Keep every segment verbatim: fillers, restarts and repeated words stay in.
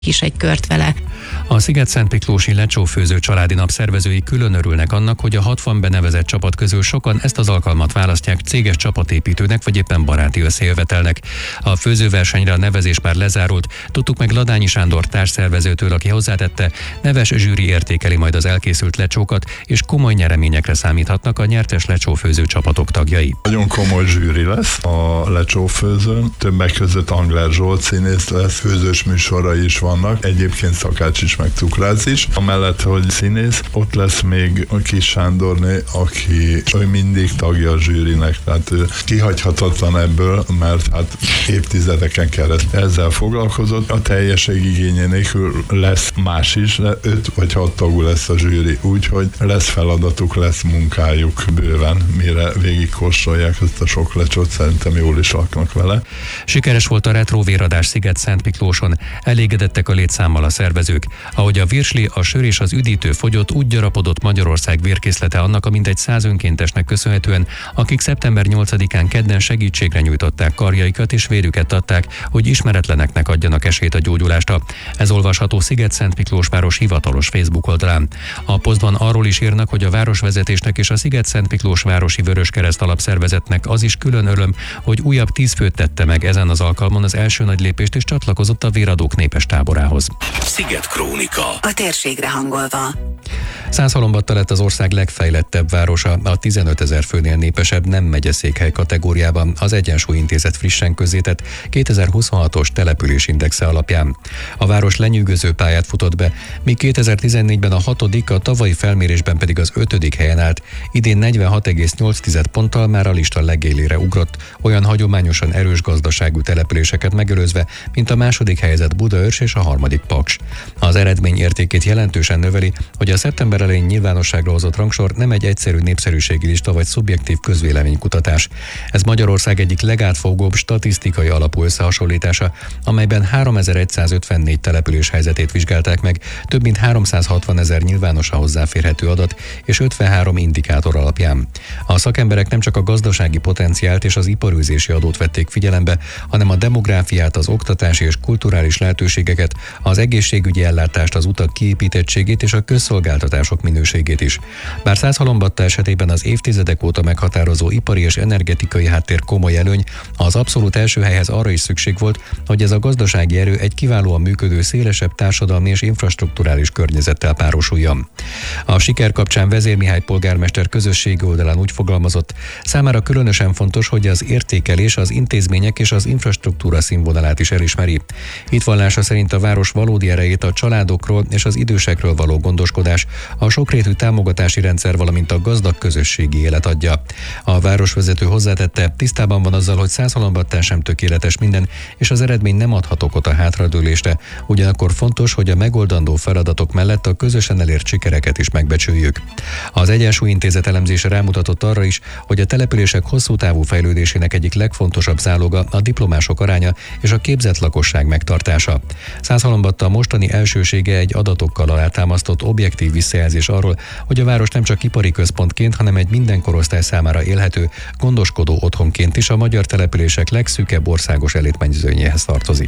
is egy kört vele. A Sziget-Szentmiklósi Lecsófőző családi nap szervezői külön örülnek annak, hogy a hatvan benevezett csapat közül sokan ezt az alkalmat választják céges csapatépítőnek vagy éppen baráti összejövetelnek. A főzőversenyre a nevezés már lezárult, tudtuk meg Ladányi Sándor társszervezőtől, aki hozzátette, neves zsűri értékeli majd az elkészült lecsókat, és komoly nyereményekre számíthatnak a nyertes lecsófőző csapatok tagjai. Nagyon komoly zsűri lesz a lecsófőzőn, többek között Angler Zsolt színész lesz, főzős műsorai is vannak, egyébként Szakács is, meg Cukrász is. Amellett, hogy színész, ott lesz még a Kis Sándorné, aki ő mindig tagja a zsűrinek, tehát ő kihagyhatatlan ebből, mert hát évtizedeken keresztül ezzel foglalkozott. A teljesség igénye nélkül lesz más is, de öt vagy hat tagú lesz a zsűri, úgyhogy lesz feladatuk, lesz munkájuk bőven, mire végigkóstolják ezt a sok lecsót, szerintem jól is laknak vele. Sikeres volt a retro véradás Sziget-Szentmiklóson, elégedettek a létszámmal a szervezők. Ahogy a virsli, a sör és az üdítő fogyott, úgy gyarapodott Magyarország vérkészlete annak a mintegy száz önkéntesnek köszönhetően, akik szeptember nyolcadikán kedden segítségre nyújtották karjaikat és vérüket adták, hogy ismeretleneknek adjanak esélyt a gyógyulásra. Ez olvasható Sziget-Szentmiklós város hivatalos Facebook oldalán. A posztban arról is írnak, hogy a városvezetésnek és a Sziget-Szentmiklós városi Vöröskereszt alapszervezetnek az is külön öröm, hogy újabb tíz főt tette meg ezen az alkalmon az első nagy lépést és csatlakozott a véradók népes táborához. Sziget Krónika. A térségre hangolva. Százhalombatta lett az ország legfejlettebb városa, a tizenötezer főnél népesebb nem megyeszékhely kategóriában az Egyensúly Intézet frissen közzétett kétezer-huszonhatos településindexe alapján. A város lenyűgöző pályát futott be, míg kétezer-tizennégyben a hatodik, a tavalyi felmérésben pedig az ötödik helyen állt, idén negyvenhat egész nyolc ponttal már a lista legélére ugrott, olyan hagyományosan erős gazdaságú településeket megelőzve, mint a második helyezett Budaörs és a harmadik Paks. Az eredmény értékét jelentősen növeli, hogy a szeptember elején nyilvánosságra hozott rangsor nem egy egyszerű népszerűségi lista vagy szubjektív közvéleménykutatás. Ez Magyarország egyik legátfogóbb statisztikai alapú összehasonlítása, amelyben háromezer-százötvennégy település helyzetét vizsgálták meg, több mint háromszázhatvanezer nyilvánosan hozzáférhető adat és ötvenhárom indikátor alapján. A szakemberek nem csak a gazdasági potenciált és az iparűzési adót vették figyelembe, hanem a demográfiát, az oktatási és kulturális lehetőségeket, az egészségügyi ellátást, az utak kiépítettségét és a közszolgáltatások minőségét is. Bár Százhalombatta esetében az évtizedek óta meghatározó ipari és energetikai háttér komoly előny, az abszolút első helyhez arra is szükség volt, hogy ez a gazdasági erő egy kiválóan működő, szélesebb társadalmi és infrastrukturális környezettel párosuljon. A siker kapcsán Vezér Mihály polgármester közösségi oldalán úgy fogalmazott, számára különösen fontos, hogy az értékelés az intézmények és az infrastruktúra színvonalát is elismeri. Hitvallása szerint a város valódi erejét a családokról és az idősekről való gondoskodás, a sokrétű támogatási rendszer, valamint a gazdag közösségi élet adja. A városvezető hozzátette, tisztában van azzal, hogy Százhalombattán sem tökéletes minden, és az eredmény nem adhat okot a hátradőlésre, ugyanakkor fontos, hogy a megoldandó feladatok mellett a közösen elért sikereket is megbecsüljük. Az Egyensúly Intézet elemzése rámutatott arra is, hogy a települések hosszú távú fejlődésének egyik legfontosabb záloga a diplomások aránya és a képzett lakosság megtartása. Százhalombatta mostani elsősége egy adatokkal alátámasztott objektív visszajelzés arról, hogy a város nem csak ipari központként, hanem egy minden korosztály számára élhető, gondoskodó otthonként is a magyar települések legszűkebb országos elitmennyiségéhez tartozik.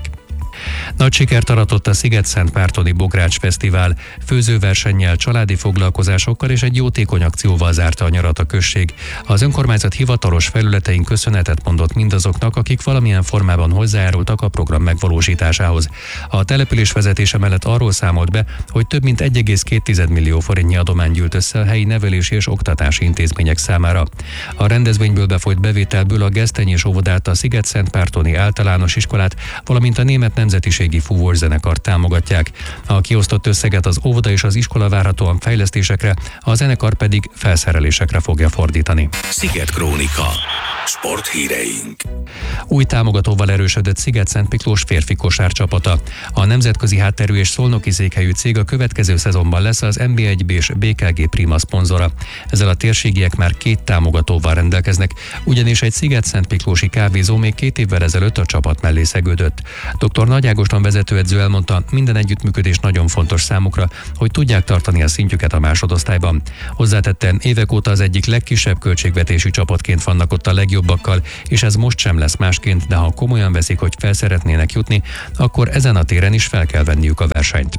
Nagy sikert aratott a Sziget-Szentmártoni Bogrács Fesztivál. Főzőversennyel, családi foglalkozásokkal és egy jótékony akcióval zárta a nyarat a község. Az önkormányzat hivatalos felületein köszönetet mondott mindazoknak, akik valamilyen formában hozzájárultak a program megvalósításához. A település vezetése mellett arról számolt be, hogy több mint egy egész két millió forintnyi adomány gyűlt össze a helyi nevelési és oktatási intézmények számára. A rendezvényből befolyt bevételből a Gesztenyi és óvodát, a Sziget-Szentmártoni általános iskolát, valamint a német nemzetiségi fúvószenekart támogatják. A kiosztott összeget az óvoda és az iskola várhatóan fejlesztésekre, a zenekar pedig felszerelésekre fogja fordítani. Sziget Krónika. Sporthíreink. Új támogatóval erősödött Sziget-Szentmiklós férfi kosárcsapata. A nemzetközi hátterű és szolnoki székhelyű cég a következő szezonban lesz az en bé egy és bé ká gé Prima szponzora. Ezzel a térségiek már két támogatóval rendelkeznek, ugyanis egy Sziget-Szentmiklósi kávézó még két évvel ezelőtt a csapat mellé szegődött. dr. Nagy Ágoston vezetőedző elmondta, minden együttműködés nagyon fontos számukra, hogy tudják tartani a szintjüket a másodosztályban. Hozzátette, évek óta az egyik legkisebb költségvetésű csapatként vannak ott a legjobbakkal, és ez most sem lesz másként, de ha komolyan veszik, hogy fel szeretnének jutni, akkor ezen a téren is fel kell venniük a versenyt.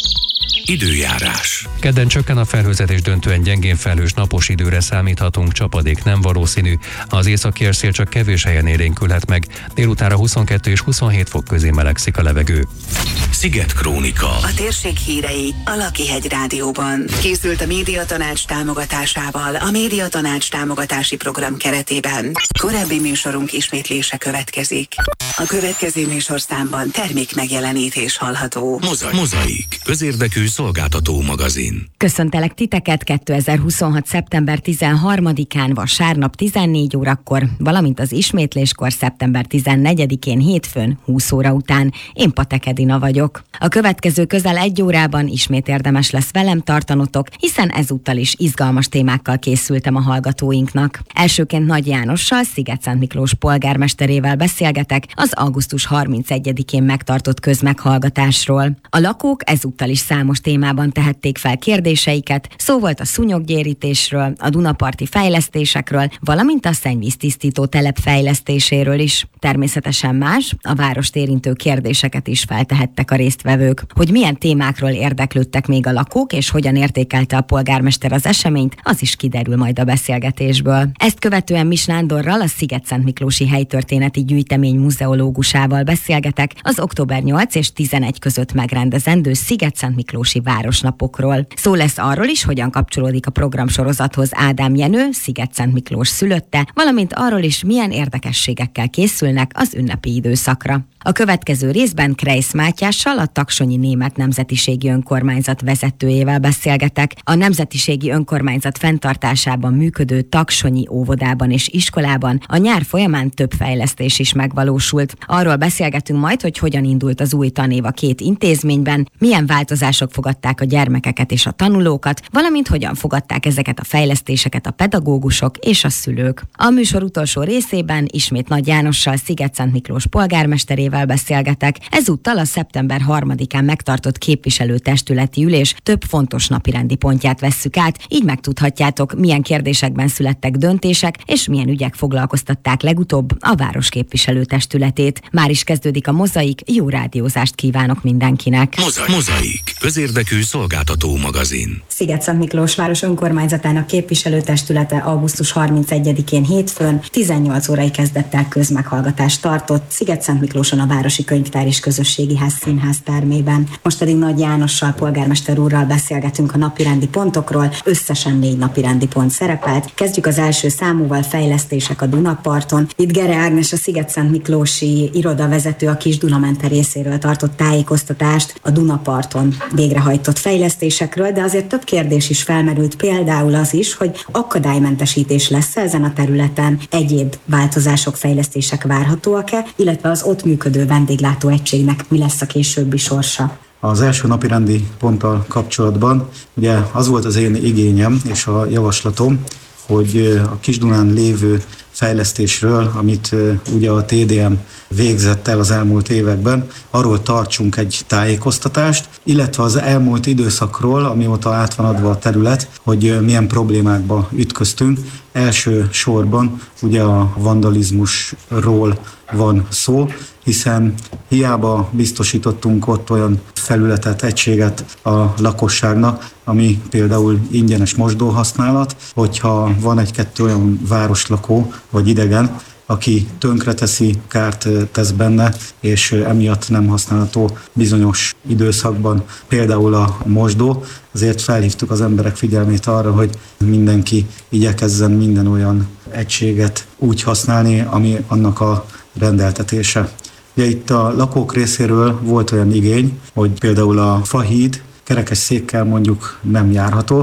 Időjárás. Kedden csökken a felhőzet és döntően gyengén felhős napos időre számíthatunk, csapadék nem valószínű. Az északi szél csak kevés helyen élénkülhet meg, délutánra huszonkettő és huszonhét fok közé melegszik a levegő. Sziget Krónika. A térség hírei a Lakihegy Rádióban. Készült a Médiatanács támogatásával a Médiatanács támogatási program keretében. Korábbi műsorunk ismétlése következik. A következő műsorszámban termék megjelenítés hallható. Mozaik. Mozaik. Közérdekű szolgáltató magazin. Köszöntelek titeket kétezer-huszonhat. szeptember tizenharmadikán vasárnap tizennégy órakor, valamint az ismétléskor szeptember tizennegyedikén hétfőn húsz óra után. Én Patek Edina vagyok. A következő közel egy órában ismét érdemes lesz velem tartanotok, hiszen ezúttal is izgalmas témákkal készültem a hallgatóinknak. Elsőként Nagy Jánossal, Szigetszent Miklós polgármesterével beszélgetek az augusztus harmincegyedikén megtartott közmeghallgatásról. A lakók ezúttal is számos témában tehették fel kérdéseiket, szó volt a szúnyoggyérítésről, a dunaparti fejlesztésekről, valamint a szennyvíztisztító telep fejlesztéséről is. Természetesen más, a várost érintő kérdéseket is feltehettek a résztvevők. Hogy milyen témákról érdeklődtek még a lakók, és hogyan értékelte a polgármester az eseményt, az is kiderül majd a beszélgetésből. Ezt követően Mis Nándorral, a Szigetszent Miklósi Helytörténeti Gyűjtemény muzeológusával beszélgetek az október nyolc és tizenegy között megrendezendő Szigetszent Miklósi városnapokról. Szó lesz arról is, hogyan kapcsolódik a programsorozathoz Ádám Jenő, Szigetszent Miklós szülötte, valamint arról is, milyen érdekességekkel készülnek az ünnepi időszakra. A következő részben Kreisz Mátyással, a Taksonyi Német Nemzetiségi Önkormányzat vezetőjével beszélgetek. A Nemzetiségi Önkormányzat fenntartásában működő Taksonyi óvodában és iskolában a nyár folyamán több fejlesztés is megvalósult. Arról beszélgetünk majd, hogy hogyan indult az új tanév a két intézményben, milyen változások fogadták a gyermekeket és a tanulókat, valamint hogyan fogadták ezeket a fejlesztéseket a pedagógusok és a szülők. A műsor utolsó részében ismét Nagy Jánossal, Szigetszent Miklós polgármesterével beszélgetek. Ezúttal a szeptember harmadikán megtartott képviselőtestületi ülés több fontos napirendi pontját vesszük át, így megtudhatjátok, milyen kérdésekben születtek döntések, és milyen ügyek foglalkoztatták legutóbb a város képviselőtestületét. Már is kezdődik a Mozaik, jó rádiózást kívánok mindenkinek! Mozaik. Mozaik. Közérdekű szolgáltató magazin. Szigetszent Miklós város önkormányzatának képviselőtestülete augusztus harmincegyedikén hétfőn tizennyolc órai kezdettel közmeghallgatást tartott Szigetszent Miklóson a Városi Könyvtár és Közösségi Ház színház termében. Most pedig Nagy Jánossal, polgármester úrral beszélgetünk a napirendi pontokról. Összesen négy napirendi pont szerepelt. Kezdjük az első számúval, fejlesztések a Dunaparton. Itt Gere Ágnes, a Szigetszent Miklósi irodavezető a Kis-Dunamente részéről tartott tájékoztatást a Dunaparton végrehajtott fejlesztésekről, de azért több kérdés is felmerült, például az is, hogy akadálymentesítés lesz ezen a területen, egyéb változások, fejlesztések várhatóak-e, illetve az ott működő vendéglátó egységnek mi lesz a későbbi sorsa. Az első napirendi ponttal kapcsolatban ugye az volt az én igényem és a javaslatom, hogy a Kis-Dunán lévő fejlesztésről, amit ugye a té dé em végzett el az elmúlt években, arról tartsunk egy tájékoztatást, illetve az elmúlt időszakról, amióta át van adva a terület, hogy milyen problémákba ütköztünk. Első sorban ugye a vandalizmusról van szó, hiszen hiába biztosítottunk ott olyan felületet, egységet a lakosságnak, ami például ingyenes mosdóhasználat, hogyha van egy-kettő olyan városlakó vagy idegen, aki tönkreteszi, kárt tesz benne, és emiatt nem használható bizonyos időszakban például a mosdó. Azért felhívtuk az emberek figyelmét arra, hogy mindenki igyekezzen minden olyan egységet úgy használni, ami annak a rendeltetése. Ugye itt a lakók részéről volt olyan igény, hogy például a fahíd kerekes székkel mondjuk nem járható,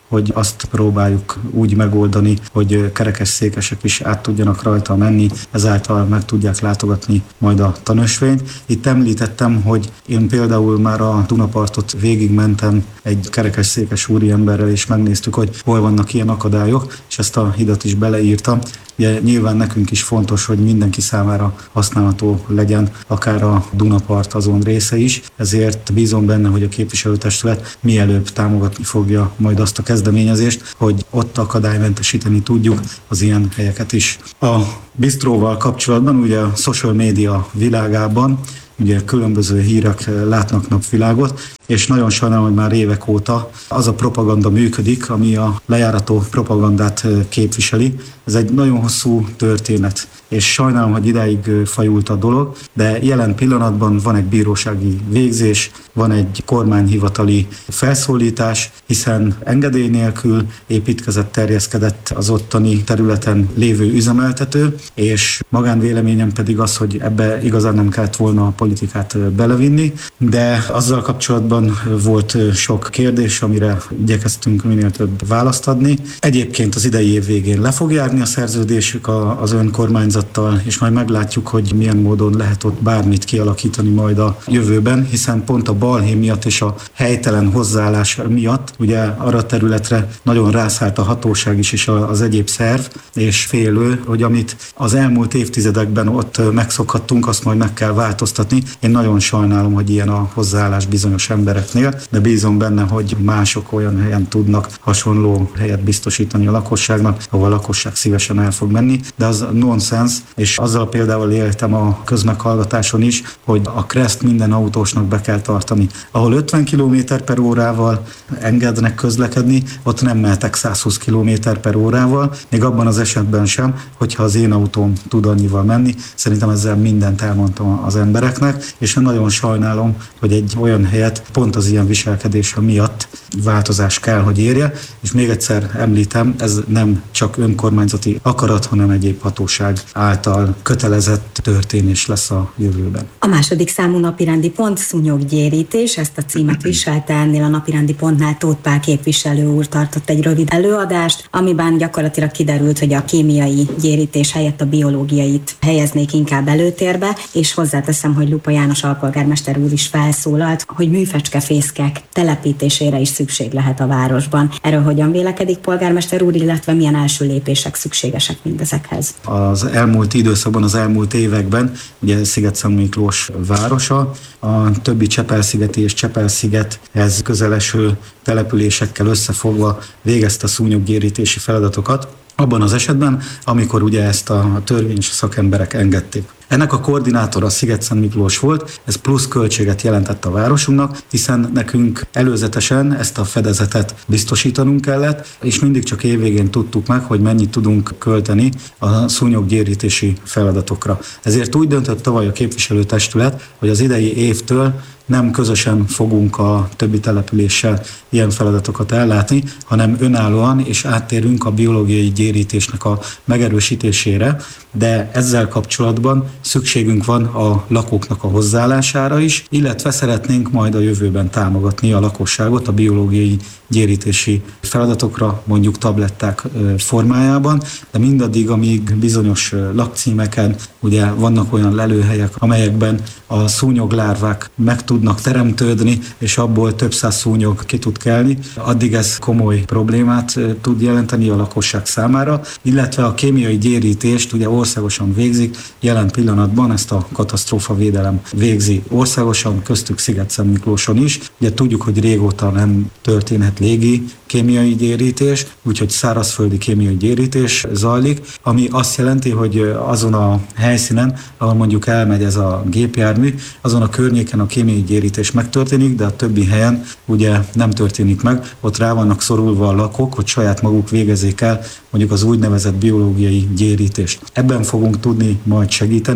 hogy azt próbáljuk úgy megoldani, hogy kerekesszékesek is át tudjanak rajta menni, ezáltal meg tudják látogatni majd a tanösvényt. Itt említettem, hogy én például már a Dunapartot végigmentem egy kerekesszékes úriemberrel, és megnéztük, hogy hol vannak ilyen akadályok, és ezt a hidat is beleírtam. Ugye nyilván nekünk is fontos, hogy mindenki számára használható legyen, akár a Dunapart azon része is, ezért bízom benne, hogy a képviselőtestület mielőbb támogatni fogja majd azt a kezdeményezést, hogy ott akadálymentesíteni tudjuk az ilyen helyeket is. A bistróval kapcsolatban ugye a social media világában ugye különböző hírek látnak napvilágot, és nagyon sajnálom, hogy már évek óta az a propaganda működik, ami a lejárató propagandát képviseli. Ez egy nagyon hosszú történet, és sajnálom, hogy idáig fajult a dolog, de jelen pillanatban van egy bírósági végzés, van egy kormányhivatali felszólítás, hiszen engedély nélkül építkezett, terjeszkedett az ottani területen lévő üzemeltető, és magánvéleményem pedig az, hogy ebbe igazán nem kellett volna a politikát belevinni, de azzal kapcsolatban volt sok kérdés, amire igyekeztünk minél több választ adni. Egyébként az idei év végén le fog járni a szerződésük az önkormányzattal, és majd meglátjuk, hogy milyen módon lehet ott bármit kialakítani majd a jövőben, hiszen pont a balhé miatt és a helytelen hozzáállás miatt ugye arra a területre nagyon rászállt a hatóság is és az egyéb szerv, és félő, hogy amit az elmúlt évtizedekben ott megszokhattunk, azt majd meg kell változtatni. Én nagyon sajnálom, hogy ilyen a hozzáállás bizonyos embereknél, de bízom benne, hogy mások olyan helyen tudnak hasonló helyet biztosítani a lakosságnak, ahol a lakosság szívesen el fog menni, de az nonsens, és azzal például éltem a közmeghallgatáson is, hogy a kreszt minden autósnak be kell tartani. Ahol ötven kilométer per órával engednek közlekedni, ott nem mehetek száz húsz kilométer per órával, még abban az esetben sem, hogyha az én autóm tud annyival menni. Szerintem ezzel mindent elmondtam az embereknek, és nagyon sajnálom, hogy egy olyan helyet pont az ilyen viselkedése miatt változás kell, hogy érje, és még egyszer említem, ez nem csak önkormányzati akarat, hanem egyéb hatóság által kötelezett történés lesz a jövőben. A második számú napirendi pont szúnyoggyérítés, ezt a címet viselte. Ennél a napirendi pontnál Tóth Pál képviselő úr tartott egy rövid előadást, amiben gyakorlatilag kiderült, hogy a kémiai gyérítés helyett a biológiait helyeznék inkább előtérbe, és hozzáteszem, hogy Lupa János alpolgármester úr is felszólalt, hogy műfecskefészkek telepítésére is szükség lehet a városban. Erről hogyan vélekedik polgármester úr, illetve milyen első lépések szükségesek mindezekhez? Az elmúlt időszakban, az elmúlt években, ugye Sziget-Szentmiklós városa, a többi Csepel-szigeti és Csepel-szigethez közeleső településekkel összefogva végezte a szúnyoggyérítési feladatokat, abban az esetben, amikor ugye ezt a törvényes szakemberek engedték. Ennek a koordinátora Sziget-Szentmiklós volt, ez plusz költséget jelentett a városunknak, hiszen nekünk előzetesen ezt a fedezetet biztosítanunk kellett, és mindig csak évvégén tudtuk meg, hogy mennyit tudunk költeni a szúnyoggyérítési feladatokra. Ezért úgy döntött tavaly a képviselőtestület, hogy az idei évtől nem közösen fogunk a többi településsel ilyen feladatokat ellátni, hanem önállóan és áttérünk a biológiai gyérítésnek a megerősítésére, de ezzel kapcsolatban szükségünk van a lakóknak a hozzáállására is, illetve szeretnénk majd a jövőben támogatni a lakosságot a biológiai gyérítési feladatokra, mondjuk tabletták formájában, de mindaddig, amíg bizonyos lakcímeken ugye vannak olyan lelőhelyek, amelyekben a szúnyoglárvák meg tudnak teremtődni, és abból több száz szúnyog ki tud kelni, addig ez komoly problémát tud jelenteni a lakosság számára, illetve a kémiai gyérítést ugye országosan végzik, jelen pillanatban ezt a katasztrófavédelem végzi országosan, köztük Sziget-Szentmiklóson is. Ugye tudjuk, hogy régóta nem történhet légi kémiai gyérítés, úgyhogy szárazföldi kémiai gyérítés zajlik, ami azt jelenti, hogy azon a helyszínen, ahol mondjuk elmegy ez a gépjármű, azon a környéken a kémiai gyérítés megtörténik, de a többi helyen ugye nem történik meg, ott rá vannak szorulva a lakók, hogy saját maguk végezzék el mondjuk az úgynevezett biológiai gyérítést. Ebben fogunk tudni majd segíteni,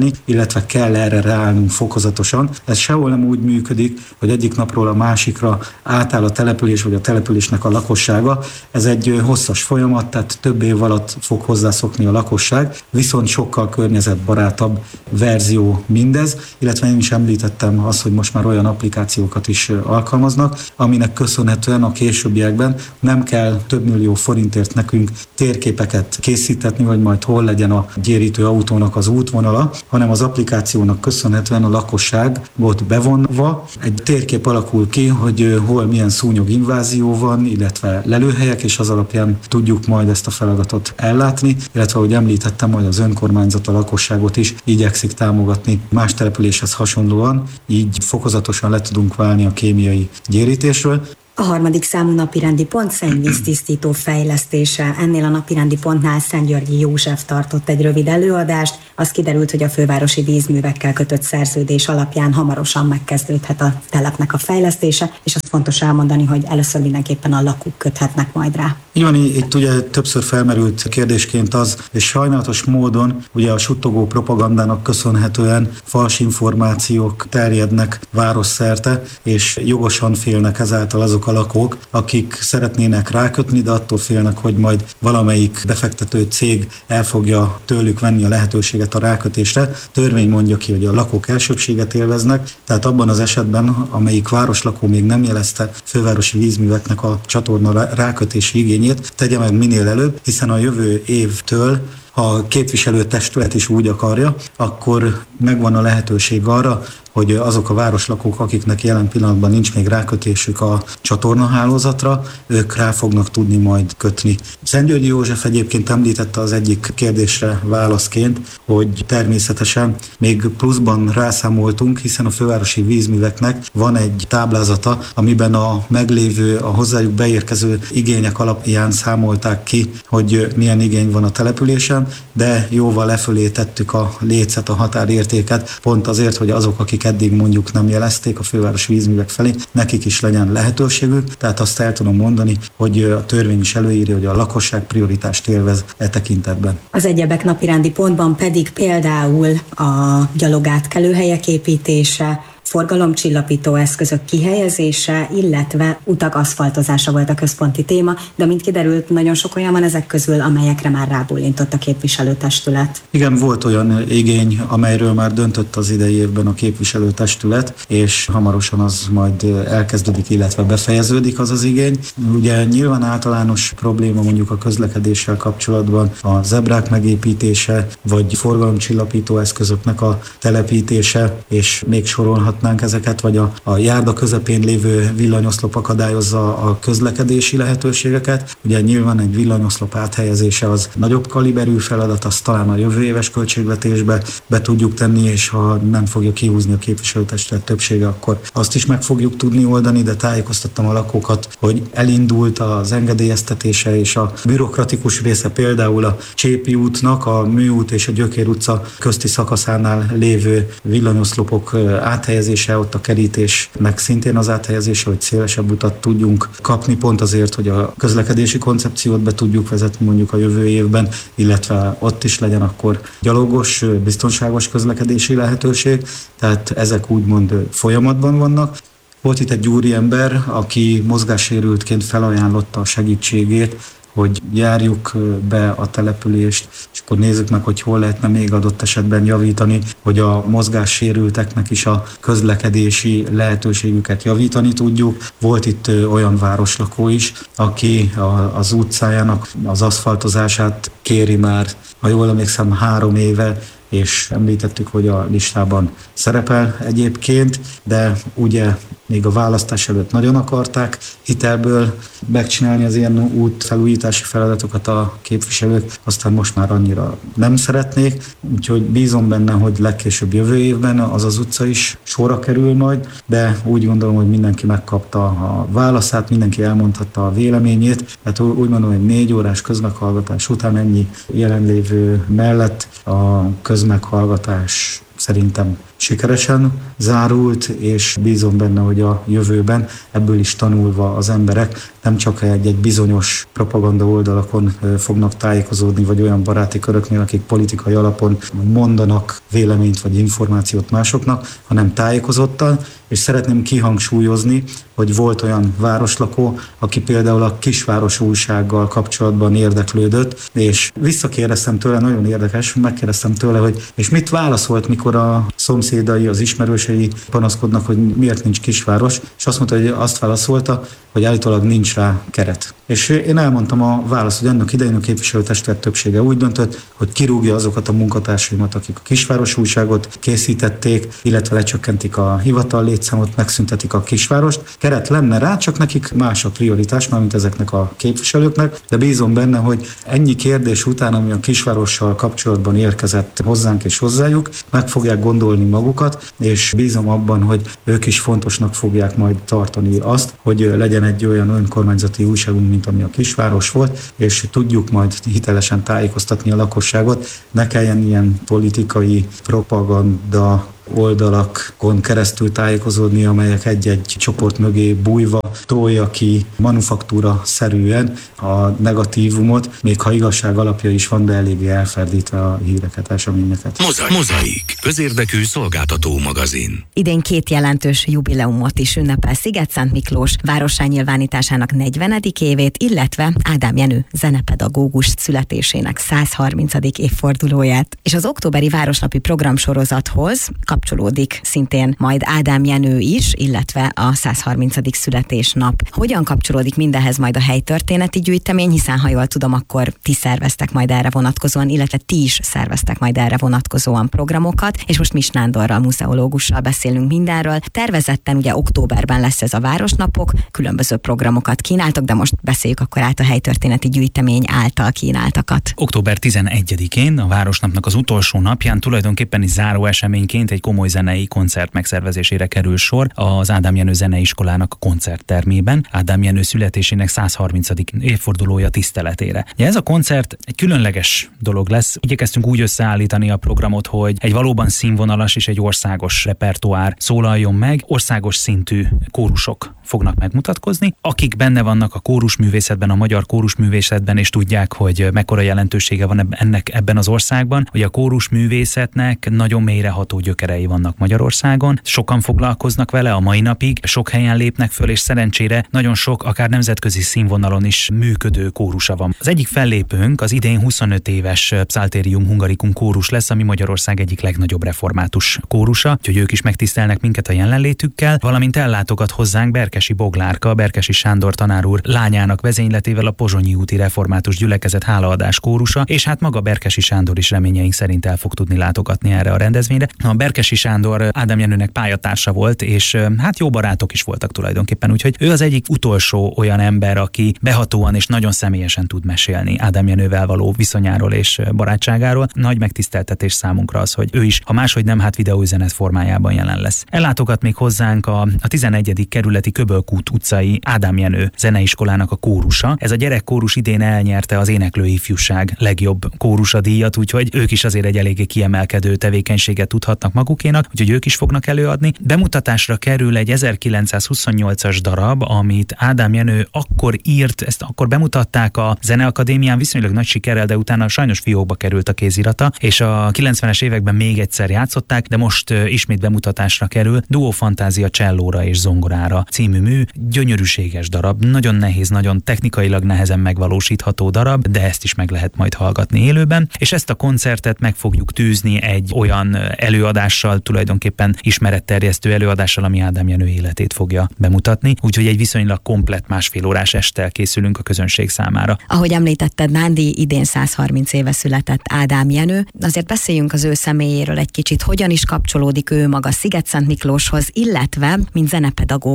teljesíteni, illetve kell erre ráállnunk fokozatosan. Ez sehol nem úgy működik, hogy egyik napról a másikra átáll a település vagy a településnek a lakossága. Ez egy hosszas folyamat, tehát több év alatt fog hozzászokni a lakosság, viszont sokkal környezetbarátabb verzió mindez, illetve én is említettem azt, hogy most már olyan applikációkat is alkalmaznak, aminek köszönhetően a későbbiekben nem kell több millió forintért nekünk térképeket készítetni, hogy majd hol legyen a gyérítő autónak az útvonala, hanem az applikációnak köszönhetően a lakosság volt bevonva. Egy térkép alakul ki, hogy hol milyen szúnyog invázió van, illetve lelőhelyek, és az alapján tudjuk majd ezt a feladatot ellátni, illetve ahogy említettem, majd az önkormányzat a lakosságot is igyekszik támogatni más településhez hasonlóan, így fokozatosan le tudunk válni a kémiai gyérítésről. A harmadik számú napirendi pont szennyvíztisztító fejlesztése. Ennél a napirendi pontnál Szentgyörgyi József tartott egy rövid előadást. Az kiderült, hogy a fővárosi vízművekkel kötött szerződés alapján hamarosan megkezdődhet a telepnek a fejlesztése, és azt fontos elmondani, hogy először mindenképpen a lakók köthetnek majd rá. Így van, itt ugye többször felmerült kérdésként az, és sajnálatos módon ugye a suttogó propagandának köszönhetően fals információk terjednek városszerte, és jogosan félnek ezáltal azok a lakók, akik szeretnének rákötni, de attól félnek, hogy majd valamelyik befektető cég el fogja tőlük venni a lehetőséget a rákötésre. Törvény mondja ki, hogy a lakók elsőbséget élveznek, tehát abban az esetben, amelyik városlakó még nem jelezte fővárosi vízműveknek a csatorna rákötési igényét, tegye meg minél előbb, hiszen a jövő évtől, ha a képviselőtestület is úgy akarja, akkor megvan a lehetőség arra, hogy azok a városlakók, akiknek jelen pillanatban nincs még rákötésük a csatornahálózatra, ők rá fognak tudni majd kötni. Szentgyörgyi József egyébként említette az egyik kérdésre válaszként, hogy természetesen még pluszban rászámoltunk, hiszen a fővárosi vízműveknek van egy táblázata, amiben a meglévő, a hozzájuk beérkező igények alapján számolták ki, hogy milyen igény van a településen, de jóval lefölé tettük a lécet, a határértéket, pont azért, hogy azok, akik eddig mondjuk nem jelezték a fővárosi vízművek felé, nekik is legyen lehetőségük, tehát azt el tudom mondani, hogy a törvény is előírja, hogy a lakosság prioritást élvez e tekintetben. Az egyebek napirendi pontban pedig például a gyalogátkelőhelyek építése, forgalomcsillapító eszközök kihelyezése, illetve utak aszfaltozása volt a központi téma, de mint kiderült, nagyon sok olyan van ezek közül, amelyekre már rábólintott a képviselőtestület. Igen, volt olyan igény, amelyről már döntött az idei évben a képviselőtestület, és hamarosan az majd elkezdődik, illetve befejeződik az az igény. Ugye nyilván általános probléma mondjuk a közlekedéssel kapcsolatban a zebrák megépítése, vagy forgalomcsillapító eszközöknek a telepítése, és még sorolhat ezeket, vagy a, a járda közepén lévő villanyoszlop akadályozza a közlekedési lehetőségeket. Ugye nyilván egy villanyoszlop áthelyezése az nagyobb kaliberű feladat, azt talán a jövő éves költségvetésbe be tudjuk tenni, és ha nem fogja kihúzni a képviselőtestület többsége, akkor azt is meg fogjuk tudni oldani, de tájékoztattam a lakókat, hogy elindult az engedélyeztetése és a bürokratikus része, például a Csépi útnak, a Műút és a Gyökér utca közti szakaszánál lévő villanyoszlopok áthelyezése, ott a kerítésnek szintén az áthelyezése, hogy szélesebb utat tudjunk kapni, pont azért, hogy a közlekedési koncepciót be tudjuk vezetni mondjuk a jövő évben, illetve ott is legyen akkor gyalogos, biztonságos közlekedési lehetőség, tehát ezek úgymond folyamatban vannak. Volt itt egy úriember, aki mozgássérültként felajánlotta a segítségét, hogy járjuk be a települést, és akkor nézzük meg, hogy hol lehetne még adott esetben javítani, hogy a mozgássérülteknek is a közlekedési lehetőségüket javítani tudjuk. Volt itt olyan városlakó is, aki az utcájának az aszfaltozását kéri már, ha jól emlékszem, három éve, és említettük, hogy a listában szerepel egyébként, de ugye még a választás előtt nagyon akarták hitelből megcsinálni az ilyen útfelújítási feladatokat a képviselők, aztán most már annyira nem szeretnék, úgyhogy bízom benne, hogy legkésőbb jövő évben az az utca is sorra kerül majd, de úgy gondolom, hogy mindenki megkapta a válaszát, mindenki elmondhatta a véleményét, tehát úgy mondom, hogy négy órás közmeghallgatás után ennyi jelenlévő mellett a közmeghallgatás szerintem sikeresen zárult, és bízom benne, hogy a jövőben ebből is tanulva az emberek nem csak egy-egy bizonyos propaganda oldalakon fognak tájékozódni, vagy olyan baráti köröknél, akik politikai alapon mondanak véleményt vagy információt másoknak, hanem tájékozottan, és szeretném kihangsúlyozni, hogy volt olyan városlakó, aki például a Kisváros újsággal kapcsolatban érdeklődött, és visszakérdeztem tőle, nagyon érdekes, megkérdeztem tőle, hogy és mit válaszolt, mikor a szomszédai, az ismerősei panaszkodnak, hogy miért nincs kisváros, és azt mondta, hogy azt válaszolta, hogy állítólag nincs rá keret. És én elmondtam a választ, hogy annak idején a képviselőtestület többsége úgy döntött, hogy kirúgja azokat a munkatársaimat, akik a Kisváros újságot készítették, illetve lecsökkentik a hivatal létszámot, megszüntetik a kisvárost. Keret lenne rá, csak nekik más a prioritás, mármint ezeknek a képviselőknek, de bízom benne, hogy ennyi kérdés után, ami a kisvárossal kapcsolatban érkezett hozzánk és hozzájuk, meg fogják gondolni magukat, és bízom abban, hogy ők is fontosnak fogják majd tartani azt, hogy legyen egy olyan önkormányzati újságunk, mint ami a Kisváros volt, és tudjuk majd hitelesen tájékoztatni a lakosságot, ne kelljen ilyen politikai propaganda oldalakon keresztül tájékozódni, amelyek egy-egy csoport mögé bújva tolja ki manufaktúra-szerűen a negatívumot, még ha igazság alapja is van, de eléggé elferdítve a híreket, eseményeket. Mozaik, közérdekű szolgáltató magazin. Idén két jelentős jubileumot is ünnepel Szigetszent Miklós várossá nyilvánításának negyvenedik évét, illetve Ádám Jenő zenepedagógus születésének száz harmincadik évfordulóját. És az októberi városnapi programsorozathoz kapcsolódik szintén majd Ádám Jenő is, illetve a száz harmincadik születésnap. Hogyan kapcsolódik mindehez majd a helytörténeti gyűjtemény, hiszen ha jól tudom, akkor ti szerveztek majd erre vonatkozóan, illetve ti is szerveztek majd erre vonatkozóan programokat, és most Mis Nándorral, muzeológussal beszélünk mindenről. Tervezetten ugye októberben lesz ez a városnapok, különböző programokat kínáltak, de most beszéljük akkor át a helytörténeti gyűjtemény által kínáltakat. október tizenegyedikén, a városnapnak az utolsó napján tulajdonképpen is záró eseményként egy komoly zenei koncert megszervezésére kerül sor az Ádám Jenő Zeneiskolának a koncerttermében, Ádám Jenő születésének száz harmincadik évfordulója tiszteletére. Ja, ez a koncert egy különleges dolog lesz. Igyekeztünk úgy összeállítani a programot, hogy egy valóban színvonalas és egy országos repertoár szólaljon meg, országos szintű kórusok fognak megmutatkozni, akik benne vannak a kórusművészetben, a magyar kórusművészetben, és tudják, hogy mekkora jelentősége van ennek ebben az országban, hogy a kórusművészetnek nagyon mélyreható gyökerei vannak Magyarországon, sokan foglalkoznak vele a mai napig, sok helyen lépnek föl, és szerencsére nagyon sok, akár nemzetközi színvonalon is működő kórusa van. Az egyik fellépőnk az idén huszonöt éves Psalterium Hungaricum kórus lesz, ami Magyarország egyik legnagyobb református kórusa, úgyhogy ők is megtisztelnek minket a jelenlétükkel, valamint ellátogat hozzánk Berkesi Boglárka, Berkesi Sándor tanár úr lányának vezényletével a Pozsonyi úti református gyülekezet hálaadás kórusa, és hát maga Berkesi Sándor is reményeink szerint el fog tudni látogatni erre a rendezvényre. A Berkesi Sándor Ádám Jenőnek pályatársa volt, és hát jó barátok is voltak tulajdonképpen, úgyhogy ő az egyik utolsó olyan ember, aki behatóan és nagyon személyesen tud mesélni Ádám Jenővel való viszonyáról és barátságáról. Nagy megtiszteltetés számunkra az, hogy ő is, ha máshogy nem, hát videóüzenet formájában jelen lesz. Ellátogat még hozzánk a, a tizenegyedik kerületi Köbölkút utcai Ádám Jenő Zeneiskolának a kórusa. Ez a gyerekkórus idén elnyerte az éneklő ifjúság legjobb kórusa díjat, úgyhogy ők is azért egy eléggé kiemelkedő tevékenységet tudhatnak magukénak, úgyhogy ők is fognak előadni. Bemutatásra kerül egy ezerkilencszázhuszonnyolcas darab, amit Ádám Jenő akkor írt, ezt akkor bemutatták a Zeneakadémián viszonylag nagy sikerrel, de utána sajnos fiókba került a kézirata, és a kilencvenes években még egyszer játszották, de most uh, ismét bemutatásra kerül. Duo Fantázia csellóra és zongorára című mű, gyönyörűséges darab, nagyon nehéz, nagyon technikailag nehezen megvalósítható darab, de ezt is meg lehet majd hallgatni élőben, és ezt a koncertet meg fogjuk tűzni egy olyan előadással, tulajdonképpen ismeretterjesztő előadással, ami Ádám Jenő életét fogja bemutatni, úgyhogy egy viszonylag komplett másfél órás esttel készülünk a közönség számára. Ahogy említetted, Nándi, idén száz harminc éve született Ádám Jenő, azért beszéljünk az ő személyéről egy kicsit, hogyan is kapcsolódik ő maga Szigetszent Miklóshoz, illetve mint zenepedagógus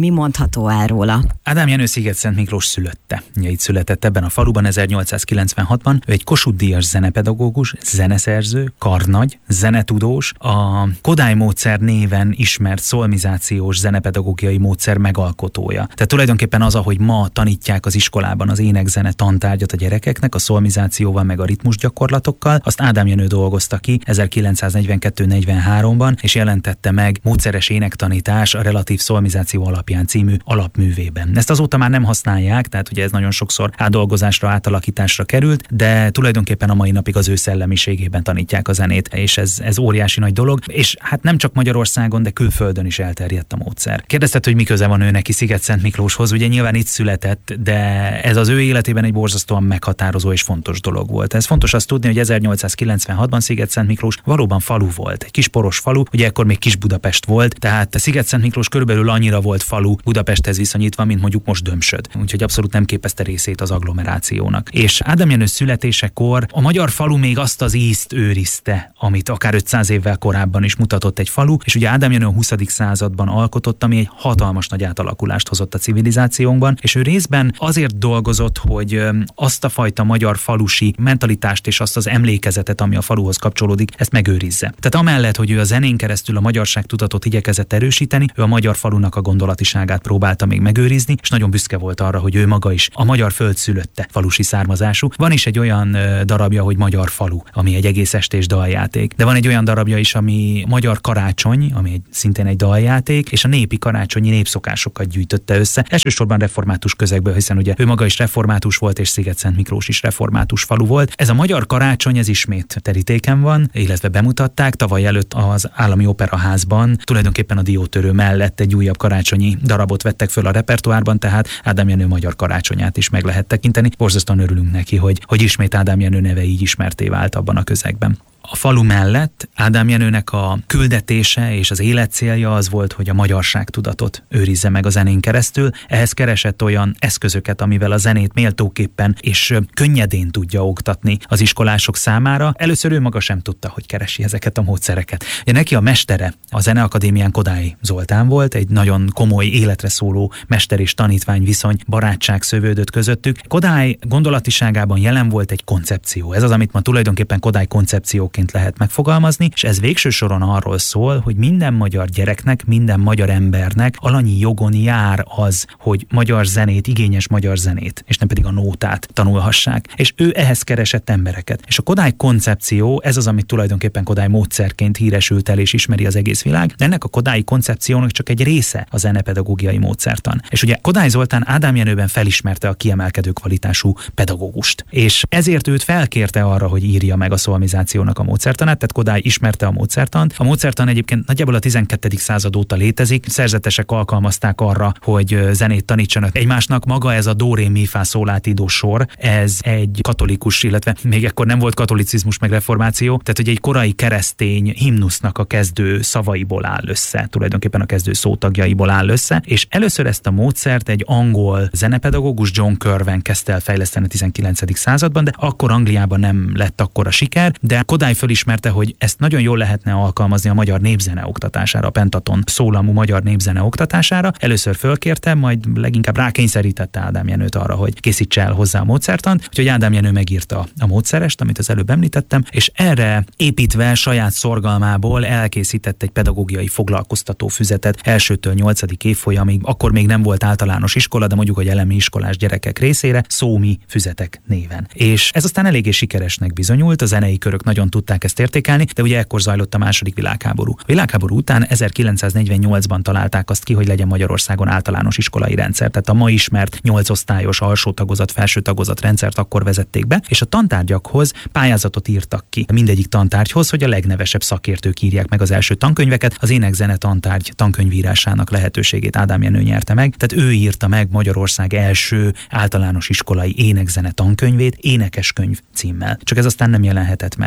mi mondható el róla? Ádám Jenő Szigetszent Miklós szülötte. Ja, itt született ebben a faluban ezernyolcszázkilencvenhatban. Ő egy Kossuth-díjas zenepedagógus, zeneszerző, karnagy, zenetudós, a Kodály módszer néven ismert szolmizációs zenepedagógiai módszer megalkotója. Tehát tulajdonképpen az, ahogy ma tanítják az iskolában az énekzene tantárgyat a gyerekeknek, a szolmizációval meg a ritmusgyakorlatokkal, azt Ádám Jenő dolgozta ki ezerkilencszáznegyvenkettő negyvenháromban, és jelentette meg Módszeres énektanítás a relatív szolmizáció alapján című alapművében. Ezt azóta már nem használják, tehát ugye ez nagyon sokszor átdolgozásra, átalakításra került, de tulajdonképpen a mai napig az ő szellemiségében tanítják a zenét, és ez, ez óriási nagy dolog, és hát nem csak Magyarországon, de külföldön is elterjedt a módszer. Kérdezted, hogy mi köze van ő neki Szigetszent Miklóshoz, ugye nyilván itt született, de ez az ő életében egy borzasztóan meghatározó és fontos dolog volt. Ez fontos azt tudni, hogy ezernyolcszázkilencvenhatban Szigetszent Miklós valóban falu volt, egy kis poros falu, ugye ekkor még Kis Budapest volt, tehát Szigetszent Miklós körülbelül annyira volt falu Budapesthez viszonyítva, mint mondjuk most Dömsöd. Úgyhogy abszolút nem képezte részét az agglomerációnak. És Ádám Jenő születésekor a magyar falu még azt az ízt őrizte, amit akár ötszáz évvel korábban is mutatott egy falu, és ugye Ádám Jenő a huszadik században alkotott, ami egy hatalmas nagy átalakulást hozott a civilizációnkban, és ő részben azért dolgozott, hogy azt a fajta magyar falusi mentalitást és azt az emlékezetet, ami a faluhoz kapcsolódik, ezt megőrizze. Tehát amellett, hogy ő a zenén keresztül a magyarság tudatot igyekezett erősíteni, ő a magyar falunak a gondolatiságát próbálta még megőrizni, és nagyon büszke volt arra, hogy ő maga is a magyar föld szülötte falusi származású. Van is egy olyan darabja, hogy Magyar falu, ami egy egész estés daljáték. De van egy olyan darabja is, ami Magyar karácsony, ami egy, szintén egy daljáték, és a népi karácsonyi népszokásokat gyűjtötte össze. Elsősorban református közegből, hiszen ugye ő maga is református volt, és Szigetszent Miklós is református falu volt. Ez a Magyar karácsony, ez ismét terítéken van, illetve bemutatták tavaly előtt az Állami Operaházban. Tulajdonképpen a Diótörő mellett egy újabb karácsonyi darabot vettek föl a repertoárban, tehát Ádám Jenő Magyar karácsonyát is meg lehet tekinteni. Borzasztóan örülünk neki, hogy, hogy ismét Ádám Jenő neve így ismertté vált abban a közegben. A falu mellett Ádám Jenőnek a küldetése és az életcélja az volt, hogy a magyarság tudatot őrizze meg a zenén keresztül. Ehhez keresett olyan eszközöket, amivel a zenét méltóképpen és könnyedén tudja oktatni az iskolások számára. Először ő maga sem tudta, hogy keresi ezeket a módszereket. Ugye neki a mestere a Zeneakadémián Kodály Zoltán volt, egy nagyon komoly életre szóló mester és tanítvány viszony, barátság szövődött közöttük. Kodály gondolatiságában jelen volt egy koncepció. Ez az, amit ma tulajdonképpen Kodály koncepció lehet megfogalmazni, és ez végső soron arról szól, hogy minden magyar gyereknek, minden magyar embernek alanyi jogon jár az, hogy magyar zenét, igényes magyar zenét, és nem pedig a nótát tanulhassák. És ő ehhez keresett embereket. És a Kodály koncepció, ez az, amit tulajdonképpen Kodály módszerként híresült el és ismeri az egész világ, de ennek a Kodályi koncepciónak csak egy része a zenepedagógiai módszertan. És ugye Kodály Zoltán Ádám Jenőben felismerte a kiemelkedő kvalitású pedagógust. És ezért őt felkérte arra, hogy írja meg a szolmizációnak a módszertanát, tehát Kodály ismerte a módszertant. A módszertan egyébként nagyjából a tizenkettedik század óta létezik, szerzetesek alkalmazták arra, hogy zenét tanítsanak egymásnak. Maga ez a do, ré, mi, fá, szól, lá, ti, do sor, ez egy katolikus, illetve még ekkor nem volt katolicizmus meg reformáció, tehát hogy egy korai keresztény himnusznak a kezdő szavaiból áll össze, tulajdonképpen a kezdő szótagjaiból áll össze, és először ezt a módszert egy angol zenepedagógus, John Curwen kezdte el fejleszteni a tizenkilencedik században, de akkor Angliában nem lett akkora siker, de Kodály fölismerte, hogy ezt nagyon jól lehetne alkalmazni a magyar népzene oktatására, a pentaton szólamú magyar népzene oktatására. Először fölkérte, majd leginkább rákényszerítette Ádám Jenőt arra, hogy készítse el hozzá a módszertant, úgyhogy Ádám Jenő megírta a módszerest, amit az előbb említettem, és erre építve saját szorgalmából elkészített egy pedagógiai foglalkoztató füzetet elsőtől nyolcadik évfolyamig, akkor még nem volt általános iskola, de mondjuk, hogy elemi iskolás gyerekek részére, Szómi füzetek néven. És ez aztán eléggé sikeresnek bizonyult, a zenei körök nagyon tudták ezt értékelni, de ugye ekkor zajlott a második világháború. A világháború után ezerkilencszáznegyvennyolcban találták azt ki, hogy legyen Magyarországon általános iskolai rendszer. Tehát a ma ismert nyolc osztályos alsó tagozat, felső tagozat rendszert akkor vezették be, és a tantárgyakhoz pályázatot írtak ki mindegyik tantárgyhoz, hogy a legnevesebb szakértők írják meg az első tankönyveket. Az énekzene tantárgy tankönyvírásának lehetőségét Ádám Jenő nyerte meg, tehát ő írta meg Magyarország első általános iskolai énekzene tankönyvét, Énekeskönyv címmel. Csak ez aztán nem jelenhetett meg, mert hogy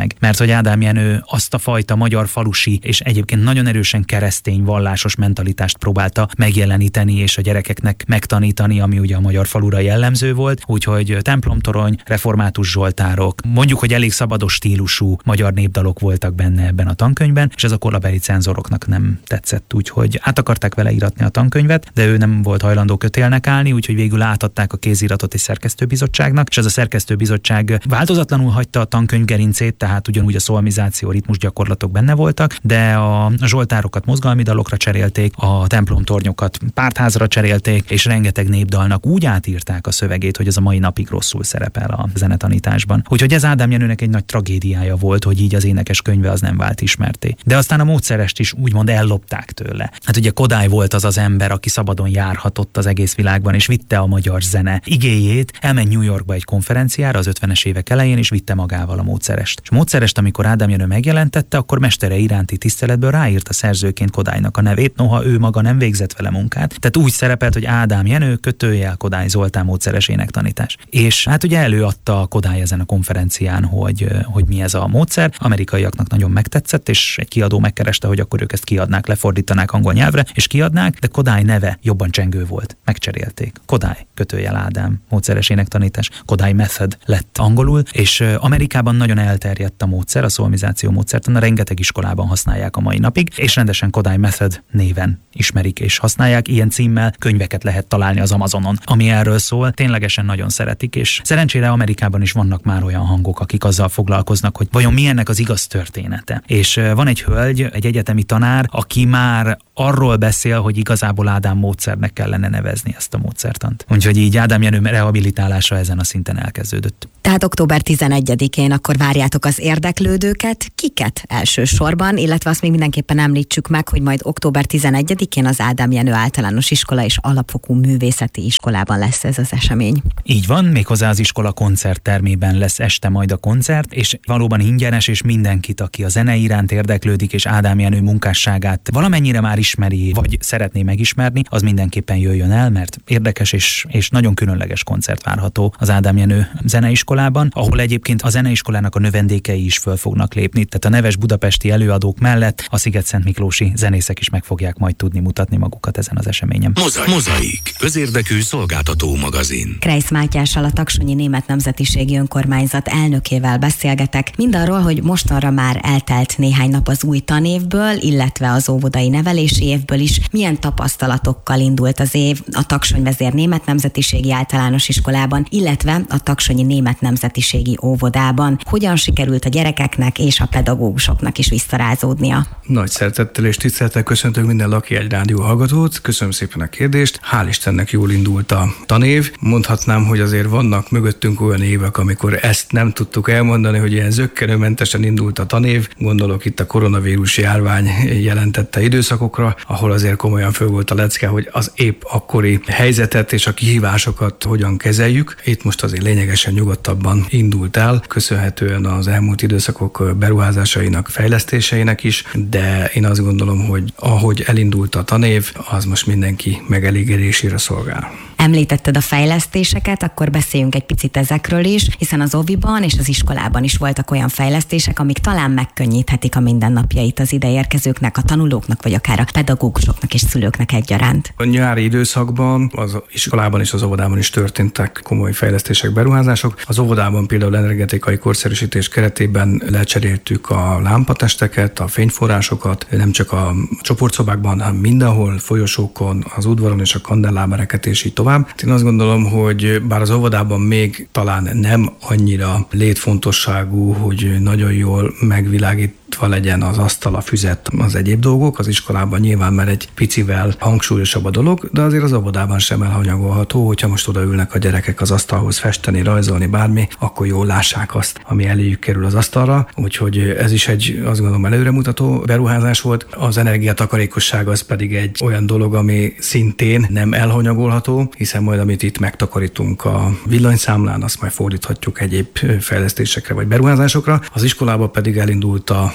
hogy Ádám Jenő azt a fajta magyar falusi és egyébként nagyon erősen keresztény vallásos mentalitást próbálta megjeleníteni és a gyerekeknek megtanítani, ami ugye a magyar falura jellemző volt, úgyhogy templomtorony, református zsoltárok, mondjuk, hogy elég szabados stílusú magyar népdalok voltak benne ebben a tankönyvben, és ez a korabeli cenzoroknak nem tetszett, úgyhogy át akarták vele íratni a tankönyvet, de ő nem volt hajlandó kötélnek állni, úgyhogy végül átadták a kéziratot egy szerkesztőbizottságnak, és ez a szerkesztőbizottság változatlanul hagyta a tankönyv gerincét, tehát ugyanúgy a szolmizáció, ritmus gyakorlatok benne voltak, de a zsoltárokat mozgalmi dalokra cserélték, a templomtornyokat pártházra cserélték, és rengeteg népdalnak úgy átírták a szövegét, hogy ez a mai napig rosszul szerepel a zenetanításban. Úgyhogy ez Ádám Jenőnek egy nagy tragédiája volt, hogy így az énekes könyve az nem vált ismerté. De aztán a módszerest is úgymond ellopták tőle. Hát ugye Kodály volt az az ember, aki szabadon járhatott az egész világban, és vitte a magyar zene igéjét, elment New Yorkba egy konferenciára az ötvenes évek elején, és vitte magával a módszerest. És a módszerest, amikor Ádám Jenő megjelentette, akkor mestere iránti tiszteletből ráírta szerzőként Kodálynak a nevét, noha ő maga nem végzett vele munkát. Tehát úgy szerepelt, hogy Ádám Jenő kötőjel Kodály Zoltán módszeres énektanítás. És hát ugye előadta Kodály ezen a konferencián, hogy, hogy mi ez a módszer. Amerikaiaknak nagyon megtetszett, és egy kiadó megkereste, hogy akkor ők ezt kiadnák, lefordítanák angol nyelvre, és kiadnák, de Kodály neve jobban csengő volt. Megcserélték. Kodály kötőjel Ádám módszeres énektanítás. Kodály Method lett angolul, és Amerikában nagyon elterjedt a módszer, a szolmizáció módszertan, rengeteg iskolában használják a mai napig, és rendesen Kodály Method néven ismerik és használják. Ilyen címmel könyveket lehet találni az Amazonon, ami erről szól. Ténylegesen nagyon szeretik, és szerencsére Amerikában is vannak már olyan hangok, akik azzal foglalkoznak, hogy vajon mi ennek az igaz története. És van egy hölgy, egy egyetemi tanár, aki már arról beszél, hogy igazából Ádám módszernek kellene nevezni ezt a módszertant. Úgyhogy így Ádám Jenő rehabilitálása ezen a szinten elkezdődött. Tehát október tizenegyedikén akkor várjátok az érdeklődőket, kiket elsősorban, illetve azt még mindenképpen említsük meg, hogy majd október tizenegyedikén az Ádám Jenő Általános Iskola és Alapfokú Művészeti Iskolában lesz ez az esemény. Így van, méghozzá az iskola koncerttermében lesz este majd a koncert, és valóban ingyenes, és mindenkit, aki a zene iránt érdeklődik, és Ádám Jenő munkásságát valamennyire már ismeri, vagy szeretné megismerni, az mindenképpen jöjjön el, mert érdekes és, és nagyon különleges koncert várható az Ádám Jenő zeneiskolában, ahol egyébként a zeneiskolának a növendékei is föl fognak lépni, tehát a neves budapesti előadók mellett a Sziget-Szentmiklósi zenészek is meg fogják majd tudni mutatni magukat ezen az eseményen. Mozaik, Mozaik. Közérdekű szolgáltató magazin. Kreisz Mátyással, a Taksonyi Német Nemzetiségi Önkormányzat elnökével beszélgetek mindarról, hogy mostanra már eltelt néhány nap az új tanévből, illetve az óvodai nevelési évből is. Milyen tapasztalatokkal indult az év a Taksonyvezér Német Nemzetiségi Általános Iskolában, illetve a Taksonyi Német Nemzetiségi Óvodában. Hogyan sikerült a gyerekeknek és a pedagógusoknak is visszarázódnia? Nagy szeretettel és tisztelettel köszöntök minden Lakihegy Rádió hallgatót. Köszönöm szépen a kérdést. Hál' Istennek jól indult a tanév. Mondhatnám, hogy azért vannak mögöttünk olyan évek, amikor ezt nem tudtuk elmondani, hogy ilyen zökkenőmentesen indult a tanév. Gondolok itt a koronavírus járvány jelentette időszakokra, ahol azért komolyan föl volt a lecke, hogy az épp akkori helyzetet és a kihívásokat hogyan kezeljük. Itt most azért lényegesen nyugodtabban indult el, köszönhetően az elmúlt időszakok beruházásainak, fejlesztéseinek is, de én azt gondolom, hogy ahogy elindult a tanév, az most mindenki megelégedésére szolgál. Említetted a fejlesztéseket, akkor beszéljünk egy picit ezekről is, hiszen az óviban és az iskolában is voltak olyan fejlesztések, amik talán megkönnyíthetik a mindennapjait az ideérkezőknek, a tanulóknak, vagy akár a pedagógusoknak és szülőknek egyaránt. A nyári időszakban az iskolában és az óvodában is történtek komoly fejlesztések, beruházások. Az óvodában például energetikai korszerűsítés keretében lecseréltük a lámpatesteket, a fényforrásokat, nem csak a csoportszobákban, hanem mindenhol, folyosókon, az udvaron és a kandellábereket és így tovább. Én azt gondolom, hogy bár az óvodában még talán nem annyira létfontosságú, hogy nagyon jól megvilágítva legyen az asztal, a füzet, az egyéb dolgok, az iskolában nyilván már egy picivel hangsúlyosabb a dolog, de azért az óvodában sem elhanyagolható, hogyha most odaülnek a gyerekek az asztalhoz festeni, rajzolni, bármi, akkor jól lássák azt, ami eléjük kerül az asztalra. Úgyhogy ez is egy, azt gondolom, előremutató beruházás volt. Az energiatakarékosság az pedig egy olyan dolog, ami szintén nem elhanyagolható, hiszen majd amit itt megtakarítunk a villanyszámlán, azt majd fordíthatjuk egyéb fejlesztésekre vagy beruházásokra. Az iskolában pedig elindult a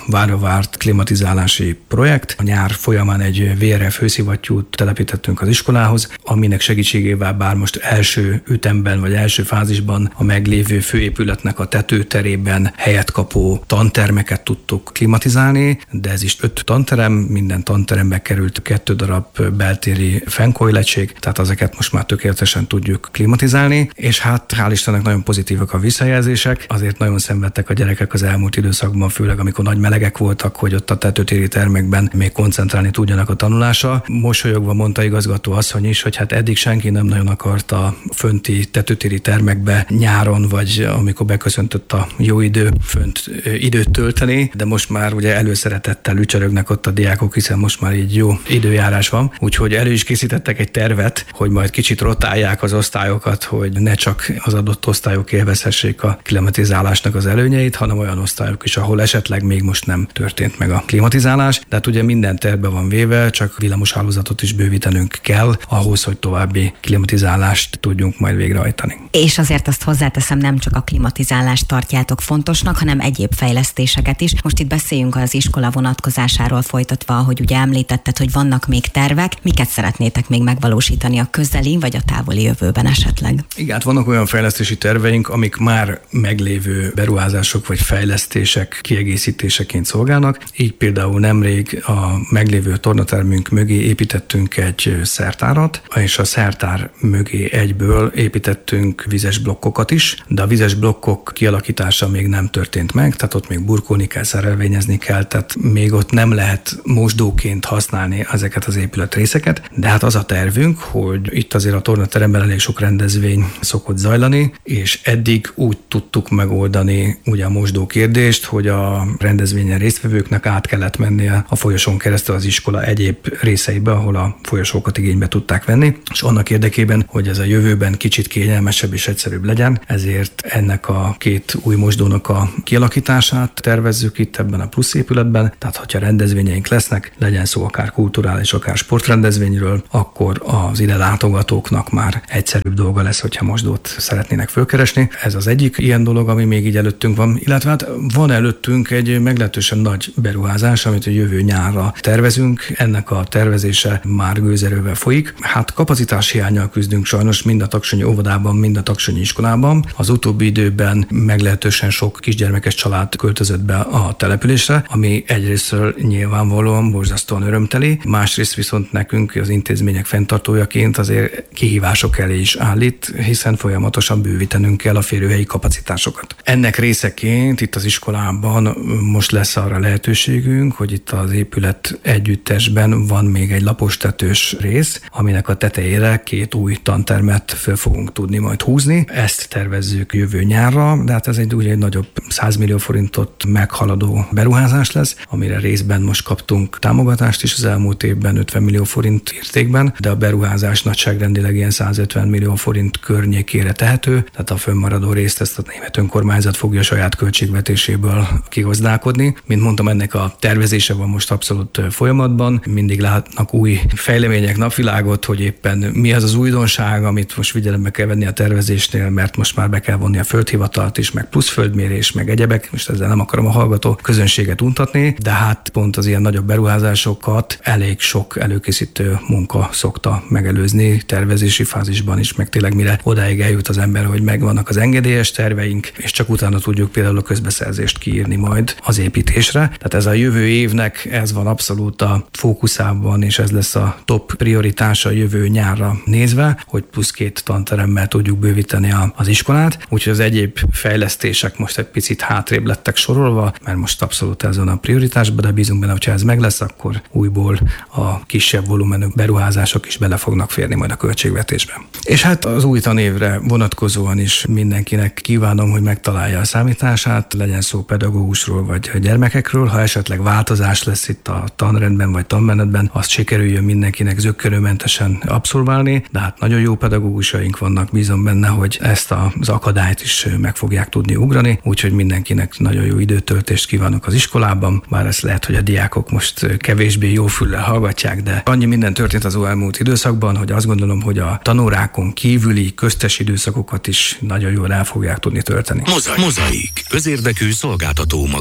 várva várt klimatizálási projekt. A nyár folyamán egy vé er ef hőszivattyút telepítettünk az iskolához, aminek segítségével bár most első ütemben vagy első fázisban a meglévő főépületnek a tetőterében helyet kapó tantermeket tudtuk klimatizálni, de ez is öt tanterem, minden tanterembe került kettő darab beltéri fennkoilegység, tehát ezeket most már tökéletesen tudjuk klimatizálni, és hát hál' Istennek nagyon pozitívak a visszajelzések, azért nagyon szenvedtek a gyerekek az elmúlt időszakban, főleg amikor nagy melegek voltak, hogy ott a tetőtéri termekben még koncentrálni tudjanak a tanulásra. Mosolyogva mondta igazgató asszony is, hogy hát eddig senki nem nagyon akarta a fönti tetőtéri termekbe nyáron, vagy amikor beköszöntött a jó idő, fönt időt tölteni, de most már ugye előszeretettel ücsörögnek ott a diákok, hiszen most már így jó időjárás van, úgyhogy elő is készítettek egy tervet, hogy majd kicsit rotálják az osztályokat, hogy ne csak az adott osztályok élvezhessék a klimatizálásnak az előnyeit, hanem olyan osztályok is, ahol esetleg még most nem történt meg a klimatizálás, de hát ugye minden tervbe van véve, csak villamoshálózatot is bővítenünk kell ahhoz, hogy további klimatizálást tudjunk majd végrehajtani. És azért azt hozzáteszem, nem csak a klimatizálást tartjátok fontosnak, hanem egyéb fejlesztéseket is. Most itt beszéljünk az iskola vonatkozásáról folytatva, hogy ugye említetted, hogy vannak még tervek, miket szeretnétek még megvalósítani a közeli vagy a távoli jövőben esetleg? Igen, hát vannak olyan fejlesztési terveink, amik már meglévő beruházások vagy fejlesztések kiegészítéseként szolgálnak. Így például nemrég a meglévő tornatermünk mögé építettünk egy szertárat, és a szertár mögé egyből építettünk vizes blokkokat is, de a vizes blokkok kialakítása még nem történt meg, tehát ott még burkolni kell, szerelvényezni kell, tehát még ott nem lehet mosdóként használni ezeket az épületrészeket, de hát az a tervünk, hogy itt azért a tornateremben elég sok rendezvény szokott zajlani, és eddig úgy tudtuk megoldani ugye a mosdó kérdést, hogy a rendezvényen résztvevőknek át kellett mennie a folyosón keresztül az iskola egyéb részeibe, ahol a folyosókat igénybe tudták venni, és annak érdekében, hogy ez a jövőben kicsit kényelmesebb és egyszerűbb legyen, ezért ennek a két új mosdónak a kialakítását tervezzük itt ebben a plusz épületben, tehát hogyha rendezvényeink lesznek, legyen szó akár kulturális, akár sportrendezvényről, akkor az ide látogatóknak már egyszerűbb dolga lesz, hogyha mosdót szeretnének fölkeresni. Ez az egyik ilyen dolog, ami még így előttünk van, illetve hát van előttünk egy meglehetősen nagy beruházás, amit a jövő nyárra tervezünk. Ennek a tervezése már gőzerővel folyik. Hát kapacitás hiánnyal küzdünk sajnos mind a taksonyi óvodában, mind a taksonyi iskolában. Az utóbbi időben meglehetősen sok kisgyermekes család költözött be a településre, ami egyrésztről nyilvánvalóan borzasztóan örömteli, másrészt viszont nekünk az intézmények fenntartójaként azért kihívások elé is állít, hiszen folyamatosan bővítenünk kell a férőhelyi kapacitásokat. Ennek részeként itt az iskolában most lesz arra lehetőségünk, hogy itt az épület együttesben van még egy lapostetős rész, aminek a tetejére két új tantermet föl fogunk tudni majd húzni. Ezt tervezzük jövő nyárra, de hát ez egy, ugye egy nagyobb száz millió forintot meghaladó beruházás lesz, amire részben most kaptunk támogatást is az elmúlt évben ötven millió forint értékben, de a beruházás nagyságrendileg ilyen százötven millió forint környékére tehető, tehát a fönnmaradó részt ezt a német önkormányzat fogja saját költségvetéséből kigazdálkodni. Mint mondtam, ennek a tervezése van most abszolút folyamatban, mindig látnak új fejlemények napvilágot, hogy éppen mi az az újdonság, amit most figyelembe kell venni a tervezésnél, mert most már be kell vonni a földhivatalt is, meg plusz földmérés, meg egyebek, most ezzel nem akarom a hallgató közönséget untatni, de hát pont az ilyen nagyobb beruházásokat elég sok előkészítő munka szokta megelőzni, tervezési fázisban is, meg tényleg mire odáig eljut az ember, hogy megvannak az engedélyes terveink, és csak utána tudjuk például a közbeszerzést kiírni majd az építésre. Tehát ez a jövő évnek ez van abszolút a fókuszában, és ez lesz a top prioritása a jövő nyárra nézve, hogy plusz két tanteremmel tudjuk bővíteni az iskolát, úgyhogy az egyéb fejlesztések most egy picit hátrébb lettek sorolva, mert most abszolút ez van a prioritásban, de bízunk benne, hogyha ez meg lesz, akkor újból a kisebb volumenű beruházások is bele fognak férni majd a költségvetésbe. És hát az új tanévre vonatkozóan is mindenkinek kívánom, hogy megtalálja a számítását, legyen szó pedagógusról vagy a gyermekekről, ha esetleg változás lesz itt a tanrendben vagy tanmenetben, azt sikerüljön mindenkinek zökkenőmentesen abszolválni, de hát nagyon jó pedagógusaink vannak, bízom benne, hogy ezt az akadályt is meg fogják tudni ugrani, úgyhogy mindenkinek nagyon jó időtöltést kívánok az iskolában, bár ez lehet, hogy a diákok most kevésbé jó füllel hallgatják, de annyi minden történt az elmúlt időszakban, hogy azt gondolom, hogy a tanórákon kívüli köztes időszakokat is nagyon jól el fogják tudni tölteni. Mozaik. Közérdekű szolgáltató magazin.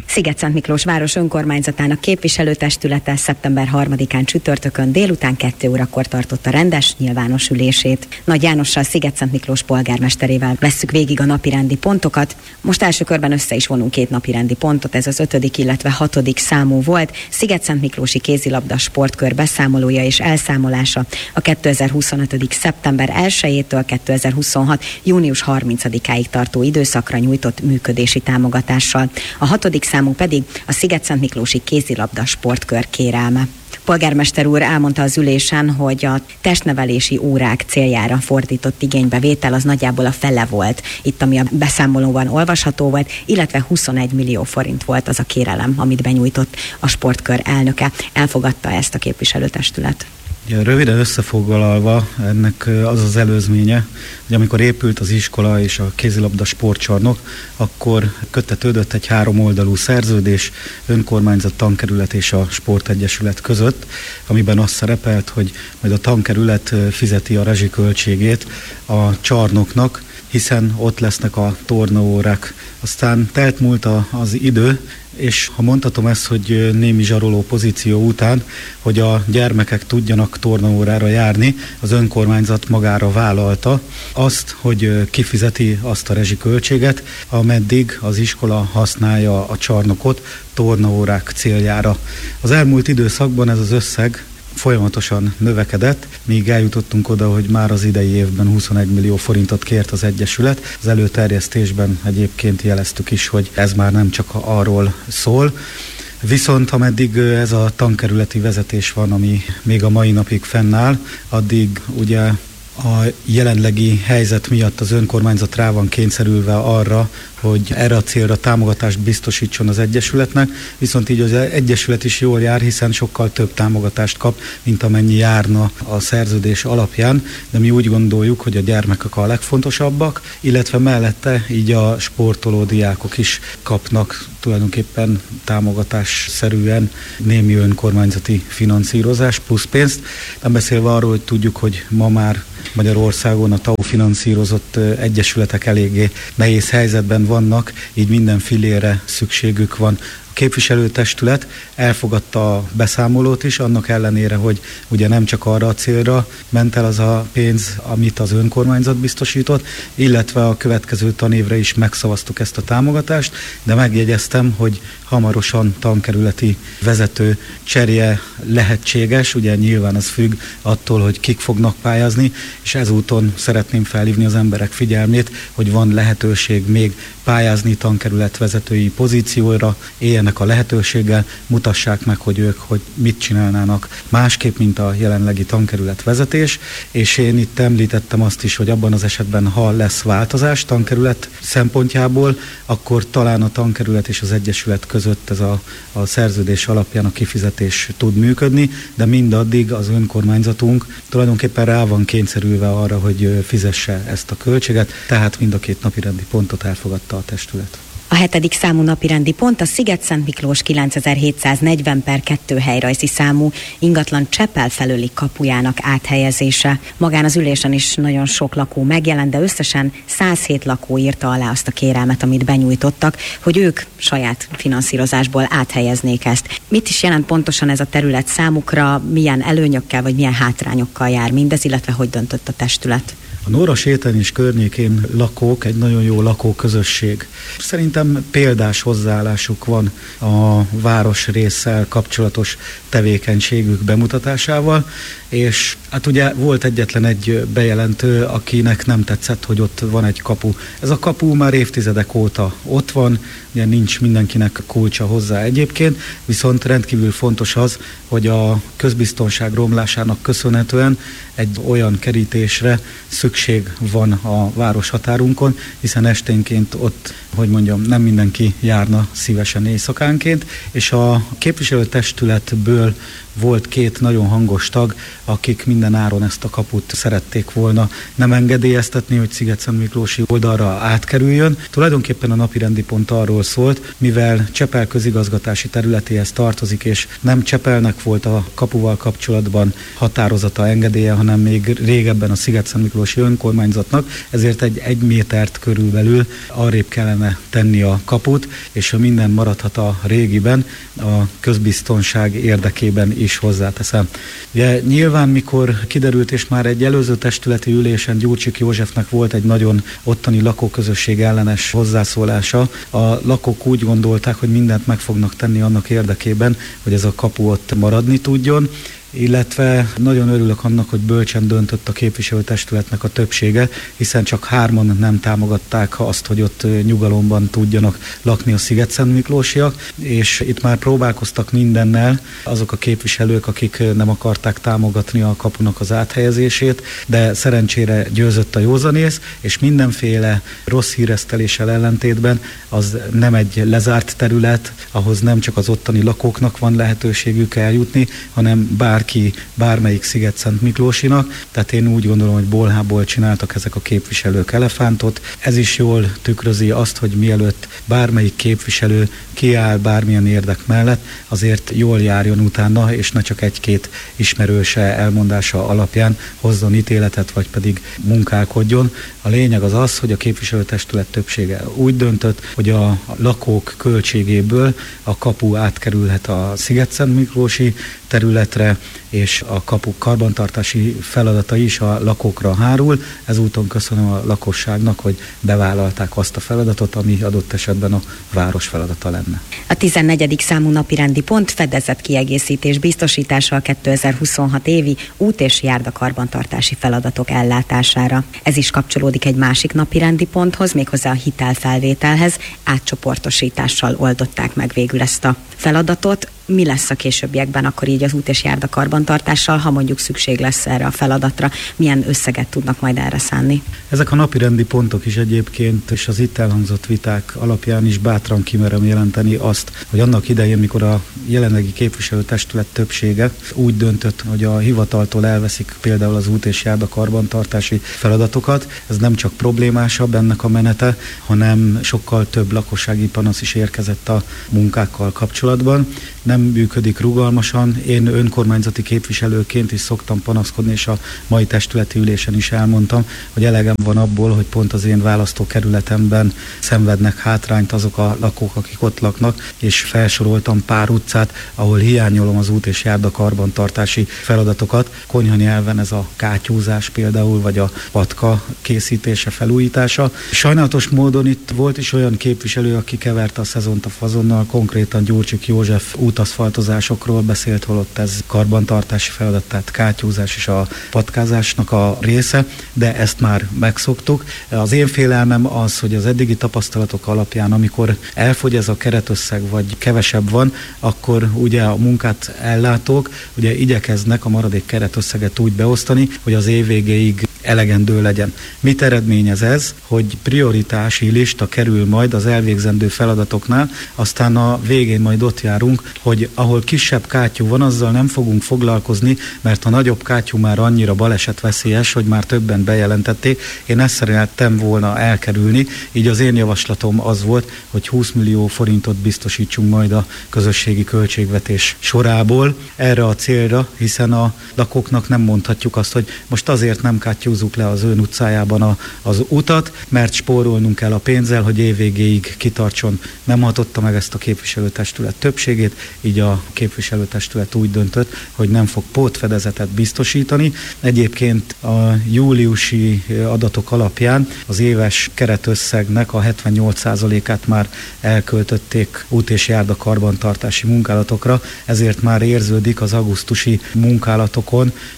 Szigetszent Miklós város önkormányzatának képviselőtestülete szeptember harmadikán csütörtökön délután kettő órakor tartotta rendes nyilvános ülését. Nagy Jánossal, Szigetszent Miklós polgármesterével vesszük végig a napirendi pontokat. Most első körben össze is vonunk két napirendi pontot, ez az ötödik, illetve hatodik számú volt. Szigetszent Miklósi kézilabda sportkör beszámolója és elszámolása a kétezer-huszonöt. szeptember elsejétől kétezer-huszonhat. június harmincadikáig tartó időszakra nyújtott működési támogatással. A hatodik számú pedig a Szigetszent Miklósi kézilabda sportkör kérelme. Polgármester úr elmondta az ülésen, hogy a testnevelési órák céljára fordított igénybevétel az nagyjából a fele volt. Itt, ami a beszámolóban olvasható volt, illetve huszonegy millió forint volt az a kérelem, amit benyújtott a sportkör elnöke. Elfogadta ezt a képviselőtestület. Ja, röviden összefoglalva ennek az az előzménye, hogy amikor épült az iskola és a kézilabda sportcsarnok, akkor köttetődött egy háromoldalú szerződés önkormányzat, tankerület és a sportegyesület között, amiben az szerepelt, hogy majd a tankerület fizeti a rezsiköltségét a csarnoknak, hiszen ott lesznek a tornaórák. Aztán telt múlt a, az idő, és ha mondhatom ezt, hogy némi zsaroló pozíció után, hogy a gyermekek tudjanak tornaórára járni, az önkormányzat magára vállalta azt, hogy kifizeti azt a rezsiköltséget, ameddig az iskola használja a csarnokot tornaórák céljára. Az elmúlt időszakban ez az összeg folyamatosan növekedett, míg eljutottunk oda, hogy már az idei évben huszonegy millió forintot kért az Egyesület. Az előterjesztésben egyébként jeleztük is, hogy ez már nem csak arról szól. Viszont ameddig ez a tankerületi vezetés van, ami még a mai napig fennáll, addig ugye a jelenlegi helyzet miatt az önkormányzat rá van kényszerülve arra, hogy erre a célra támogatást biztosítson az Egyesületnek, viszont így az Egyesület is jól jár, hiszen sokkal több támogatást kap, mint amennyi járna a szerződés alapján, de mi úgy gondoljuk, hogy a gyermekek a legfontosabbak, illetve mellette így a sportoló diákok is kapnak tulajdonképpen támogatásszerűen némi önkormányzati finanszírozás plusz pénzt. Nem beszélve arról, hogy tudjuk, hogy ma már Magyarországon a té á u finanszírozott egyesületek eléggé nehéz helyzetben vannak, így minden fillére szükségük van. A képviselőtestület elfogadta a beszámolót is, annak ellenére, hogy ugye nem csak arra a célra ment el az a pénz, amit az önkormányzat biztosított, illetve a következő tanévre is megszavaztuk ezt a támogatást, de megjegyeztem, hogy hamarosan tankerületi vezető cserje lehetséges, ugye nyilván az függ attól, hogy kik fognak pályázni, és ezúton szeretném felhívni az emberek figyelmét, hogy van lehetőség még pályázni tankerület vezetői pozícióra, éljenek a lehetőséggel, mutassák meg, hogy ők hogy mit csinálnának másképp, mint a jelenlegi tankerület vezetés, és én itt említettem azt is, hogy abban az esetben, ha lesz változás tankerület szempontjából, akkor talán a tankerület és az Egyesület között ez a, a szerződés alapján a kifizetés tud működni, de mindaddig az önkormányzatunk tulajdonképpen rá van kényszerülve arra, hogy fizesse ezt a költséget, tehát mind a két napirendi pontot elfogadta a testület. A hetedik számú napirendi pont a Szigetszent Miklós kilencezer-hétszáznegyven per kettő helyrajzi számú ingatlan Csepel felőli kapujának áthelyezése. Magán az ülésen is nagyon sok lakó megjelent, de összesen száz hét lakó írta alá azt a kérelmet, amit benyújtottak, hogy ők saját finanszírozásból áthelyeznék ezt. Mit is jelent pontosan ez a terület számukra, milyen előnyökkel vagy milyen hátrányokkal jár mindez, illetve hogy döntött a testület? A Nóra sétány és környékén lakók egy nagyon jó lakóközösség. Szerintem példás hozzáállásuk van a városrésszel kapcsolatos tevékenységük bemutatásával, és hát ugye volt egyetlen egy bejelentő, akinek nem tetszett, hogy ott van egy kapu. Ez a kapu már évtizedek óta ott van, ugye nincs mindenkinek kulcsa hozzá egyébként, viszont rendkívül fontos az, hogy a közbiztonság romlásának köszönhetően egy olyan kerítésre szükség van a városhatárunkon, hiszen esténként ott, hogy mondjam, nem mindenki járna szívesen éjszakánként, és a képviselőtestületből volt két nagyon hangos tag, akik minden áron ezt a kaput szerették volna nem engedélyeztetni, hogy Szigetszentmiklósi oldalra átkerüljön. Tulajdonképpen a napirendi pont arról szólt, mivel Csepel közigazgatási területéhez tartozik, és nem Csepelnek volt a kapuval kapcsolatban határozata, engedélye, hanem még régebben a Szigetszentmiklósi önkormányzatnak, ezért egy egy métert körülbelül arrébb kellene tenni a kaput, és ha minden maradhat a régiben, a közbiztonság érdekében is hozzáteszem. Ugye nyilván, mikor kiderült, és már egy előző testületi ülésen Gyurcsik Józsefnek volt egy nagyon ottani lakóközösség ellenes hozzászólása, a lakók úgy gondolták, hogy mindent meg fognak tenni annak érdekében, hogy ez a kapu ott maradni tudjon, illetve nagyon örülök annak, hogy bölcsen döntött a képviselőtestületnek a többsége, hiszen csak hárman nem támogatták azt, hogy ott nyugalomban tudjanak lakni a szigetszentmiklósiak, és itt már próbálkoztak mindennel azok a képviselők, akik nem akarták támogatni a kapunak az áthelyezését, de szerencsére győzött a józanész, és mindenféle rossz híreszteléssel ellentétben az nem egy lezárt terület, ahhoz nem csak az ottani lakóknak van lehetőségük eljutni, hanem bár ki bármelyik Szigetszentmiklósinak, tehát én úgy gondolom, hogy bolhából csináltak ezek a képviselők elefántot. Ez is jól tükrözi azt, hogy mielőtt bármelyik képviselő kiáll bármilyen érdek mellett, azért jól járjon utána, és ne csak egy-két ismerőse elmondása alapján hozzon ítéletet, vagy pedig munkálkodjon. A lényeg az az, hogy a képviselőtestület többsége úgy döntött, hogy a lakók költségéből a kapu átkerülhet a Szigetszentmiklósi területre, és a kapu karbantartási feladata is a lakókra hárul. Ezúton köszönöm a lakosságnak, hogy bevállalták azt a feladatot, ami adott esetben a város feladata lenne. A tizennegyedik számú napirendi pont fedezett kiegészítés biztosítása a kétezer-huszonhat évi út- és járdakarbantartási feladatok ellátására. Ez is kapcsolódik egy másik napirendi ponthoz, méghozzá a hitelfelvételhez, átcsoportosítással oldották meg végül ezt a feladatot. Mi lesz a későbbiekben akkor így az út- és járdakarbantartással, ha mondjuk szükség lesz erre a feladatra, milyen összeget tudnak majd erre szánni? Ezek a napirendi pontok is egyébként, és az itt elhangzott viták alapján is bátran kimerem jelenteni azt, hogy annak idején, mikor a jelenlegi képviselőtestület többsége úgy döntött, hogy a hivataltól elveszik például az út- és járdakarbantartási feladatokat, ez nem csak problémásabb ennek a menete, hanem sokkal több lakossági panasz is érkezett a munkákkal kapcsolatban. Nem működik rugalmasan. Én önkormányzati képviselőként is szoktam panaszkodni, és a mai testületi ülésen is elmondtam, hogy elegem van abból, hogy pont az én választókerületemben szenvednek hátrányt azok a lakók, akik ott laknak, és felsoroltam pár utcát, ahol hiányolom az út- és járdakarbantartási feladatokat. Konyhanyelven ez a kátyúzás például, vagy a patka készítése, felújítása. Sajnálatos módon itt volt is olyan képviselő, aki keverte a szezont a fazonnal, konkrétan Gyurcsik József útaszfaltozásokról beszélt, holott ez karbantartási feladat, tehát kátyúzás és a patkázásnak a része, de ezt már megszoktuk. Az én félelmem az, hogy az eddigi tapasztalatok alapján, amikor elfogy ez a keretösszeg, vagy kevesebb van, akkor ugye a munkát ellátók ugye igyekeznek a maradék keretösszeget úgy beosztani, hogy az év végéig elegendő legyen. Mit eredményez ez? Hogy prioritási lista kerül majd az elvégzendő feladatoknál, aztán a végén majd ott járunk, hogy ahol kisebb kátyú van, azzal nem fogunk foglalkozni, mert a nagyobb kátyú már annyira balesetveszélyes, hogy már többen bejelentették. Én ezt szerettem volna elkerülni, így az én javaslatom az volt, hogy húsz millió forintot biztosítsunk majd a közösségi költségvetés sorából erre a célra, hiszen a lakóknak nem mondhatjuk azt, hogy most azért nem kátyúzzuk le az ön utcájában a, az utat, mert spórolnunk kell a pénzzel, hogy évvégéig kitartson. Nem hatotta meg ezt a képviselőtestület többségét, így a képviselőtestület úgy döntött, hogy nem fog pótfedezetet biztosítani. Egyébként a júliusi adatok alapján az éves keretösszegnek a hetvennyolc százalékát már elköltötték út- és járdakarbantartási munkálatokra, ezért már érződik az augusztusi munkálatokon,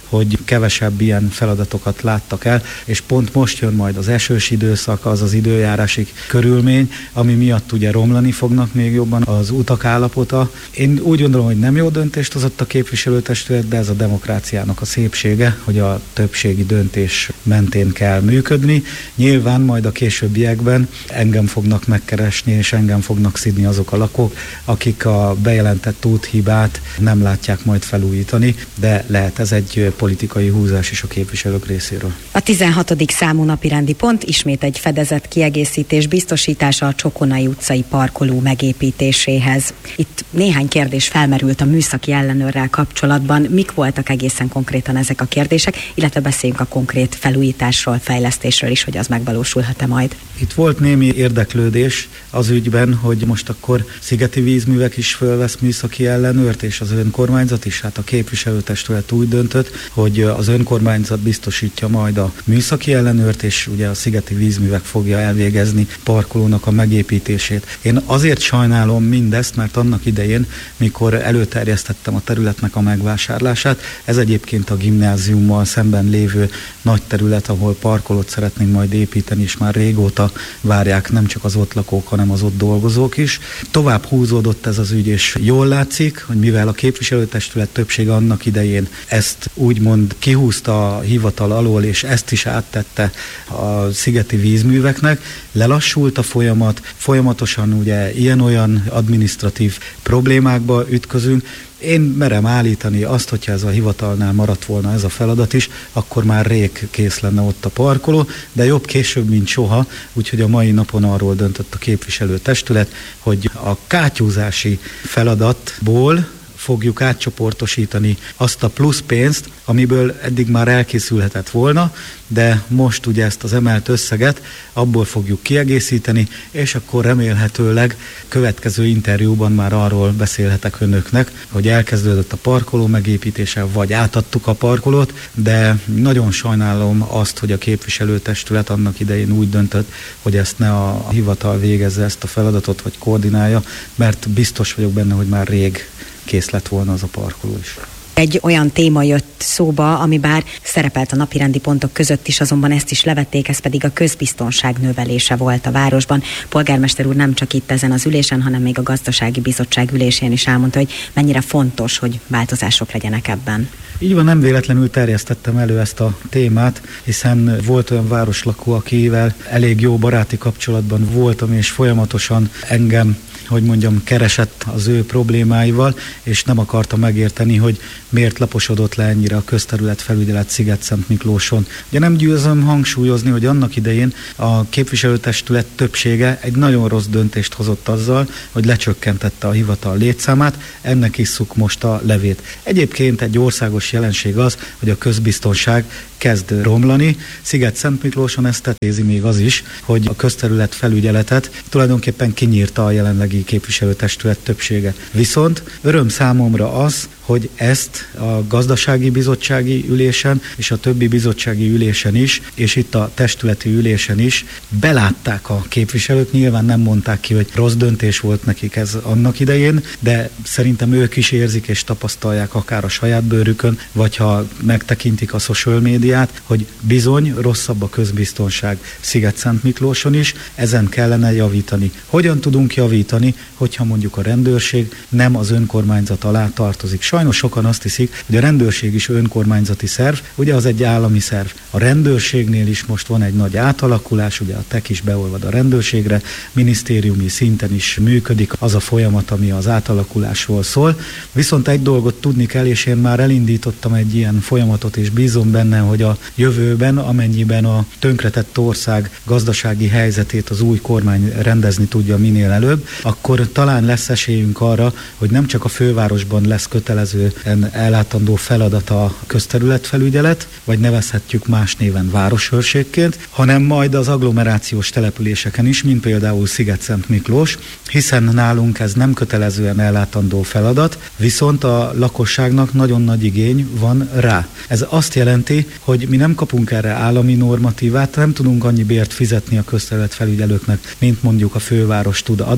hogy kevesebb ilyen feladatokat láttak el, és pont most jön majd az esős időszak, az az időjárási körülmény, ami miatt ugye romlani fognak még jobban az utak állapota. Én úgy gondolom, hogy nem jó döntést hozott a képviselőtestület, de ez a demokráciának a szépsége, hogy a többségi döntés mentén kell működni. Nyilván majd a későbbiekben engem fognak megkeresni, és engem fognak szidni azok a lakók, akik a bejelentett úthibát nem látják majd felújítani, de lehet ez egy politikai húzás is a képviselők részéről. A tizenhatodik számú napirendi pont ismét egy fedezett kiegészítés biztosítása a Csokonai utcai parkoló megépítéséhez. Itt néhány kérdés felmerült a műszaki ellenőrrel kapcsolatban. Mik voltak egészen konkrétan ezek a kérdések, illetve beszéljünk a konkrét felújításról, fejlesztésről is, hogy az megvalósulhat-e majd. Itt volt némi érdeklődés az ügyben, hogy most akkor Szigeti Vízművek is fölvesz műszaki ellenőrt, és az önkormányzat is. Hát a képviselőtestület úgy döntött, hogy az önkormányzat biztosítja majd a műszaki ellenőrt, és ugye a Szigeti Vízművek fogja elvégezni parkolónak a megépítését. Én azért sajnálom mindezt, mert annak idején, mikor előterjesztettem a területnek a megvásárlását, ez egyébként a gimnáziummal szemben lévő nagy terület, ahol parkolót szeretnénk majd építeni, és már régóta várják nem csak az ott lakók, hanem az ott dolgozók is. Tovább húzódott ez az ügy, és jól látszik, hogy mivel a képviselőtestület többsége annak idején ezt úgymond kihúzta a hivatal alól, és ezt is áttette a Szigeti Vízműveknek, lelassult a folyamat, folyamatosan ugye ilyen-olyan adminisztratív problémákba ütközünk. Én merem állítani azt, hogyha ez a hivatalnál maradt volna ez a feladat is, akkor már rég kész lenne ott a parkoló, de jobb később, mint soha, úgyhogy a mai napon arról döntött a képviselőtestület, hogy a kátyúzási feladatból fogjuk átcsoportosítani azt a plusz pénzt, amiből eddig már elkészülhetett volna, de most ugye ezt az emelt összeget abból fogjuk kiegészíteni, és akkor remélhetőleg következő interjúban már arról beszélhetek önöknek, hogy elkezdődött a parkoló megépítése, vagy átadtuk a parkolót, de nagyon sajnálom azt, hogy a képviselőtestület annak idején úgy döntött, hogy ezt ne a hivatal végezze ezt a feladatot, vagy koordinálja, mert biztos vagyok benne, hogy már rég kész lett volna az a parkoló is. Egy olyan téma jött szóba, ami bár szerepelt a napirendi pontok között is, azonban ezt is levették, ez pedig a közbiztonság növelése volt a városban. Polgármester úr nem csak itt ezen az ülésen, hanem még a gazdasági bizottság ülésén is elmondta, hogy mennyire fontos, hogy változások legyenek ebben. Így van, nem véletlenül terjesztettem elő ezt a témát, hiszen volt olyan városlakó, akivel elég jó baráti kapcsolatban voltam, és folyamatosan engem, hogy mondjam, keresett az ő problémáival, és nem akarta megérteni, hogy miért laposodott le ennyire a közterület felügyelet Sziget-Szent-Miklóson. Ugye nem győzöm hangsúlyozni, hogy annak idején a képviselőtestület többsége egy nagyon rossz döntést hozott azzal, hogy lecsökkentette a hivatal létszámát, ennek isszuk most a levét. Egyébként egy országos jelenség az, hogy a közbiztonság kezd romlani. Sziget-Szent-Miklóson ezt tetézi még az is, hogy a közterület felügyeletet tulajdonképpen kinyírta a jelenlegi képviselőtestület többsége. Viszont öröm számomra az, hogy ezt a gazdasági bizottsági ülésen és a többi bizottsági ülésen is, és itt a testületi ülésen is belátták a képviselők. Nyilván nem mondták ki, hogy rossz döntés volt nekik ez annak idején, de szerintem ők is érzik és tapasztalják akár a saját bőrükön, vagy ha megtekintik a social médiát, hogy bizony rosszabb a közbiztonság Sziget-Szent-Miklóson is, ezen kellene javítani. Hogyan tudunk javítani, hogyha mondjuk a rendőrség nem az önkormányzat alá tartozik? Sajnos sokan azt hiszik, hogy a rendőrség is önkormányzati szerv, ugye az egy állami szerv. A rendőrségnél is most van egy nagy átalakulás, ugye a tek is beolvad a rendőrségre, minisztériumi szinten is működik az a folyamat, ami az átalakulásról szól. Viszont egy dolgot tudni kell, és én már elindítottam egy ilyen folyamatot, és bízom benne, hogy a jövőben, amennyiben a tönkretett ország gazdasági helyzetét az új kormány rendezni tudja minél előbb, akkor talán lesz esélyünk arra, hogy nem csak a fővárosban lesz kötelező ellátandó feladata a közterületfelügyelet, vagy nevezhetjük más néven városőrségként, hanem majd az agglomerációs településeken is, mint például Sziget-Szent-Miklós, hiszen nálunk ez nem kötelezően ellátandó feladat, viszont a lakosságnak nagyon nagy igény van rá. Ez azt jelenti, hogy mi nem kapunk erre állami normatívát, nem tudunk annyi bért fizetni a közterületfelügyelőknek, mint mondjuk a főváros tud adni,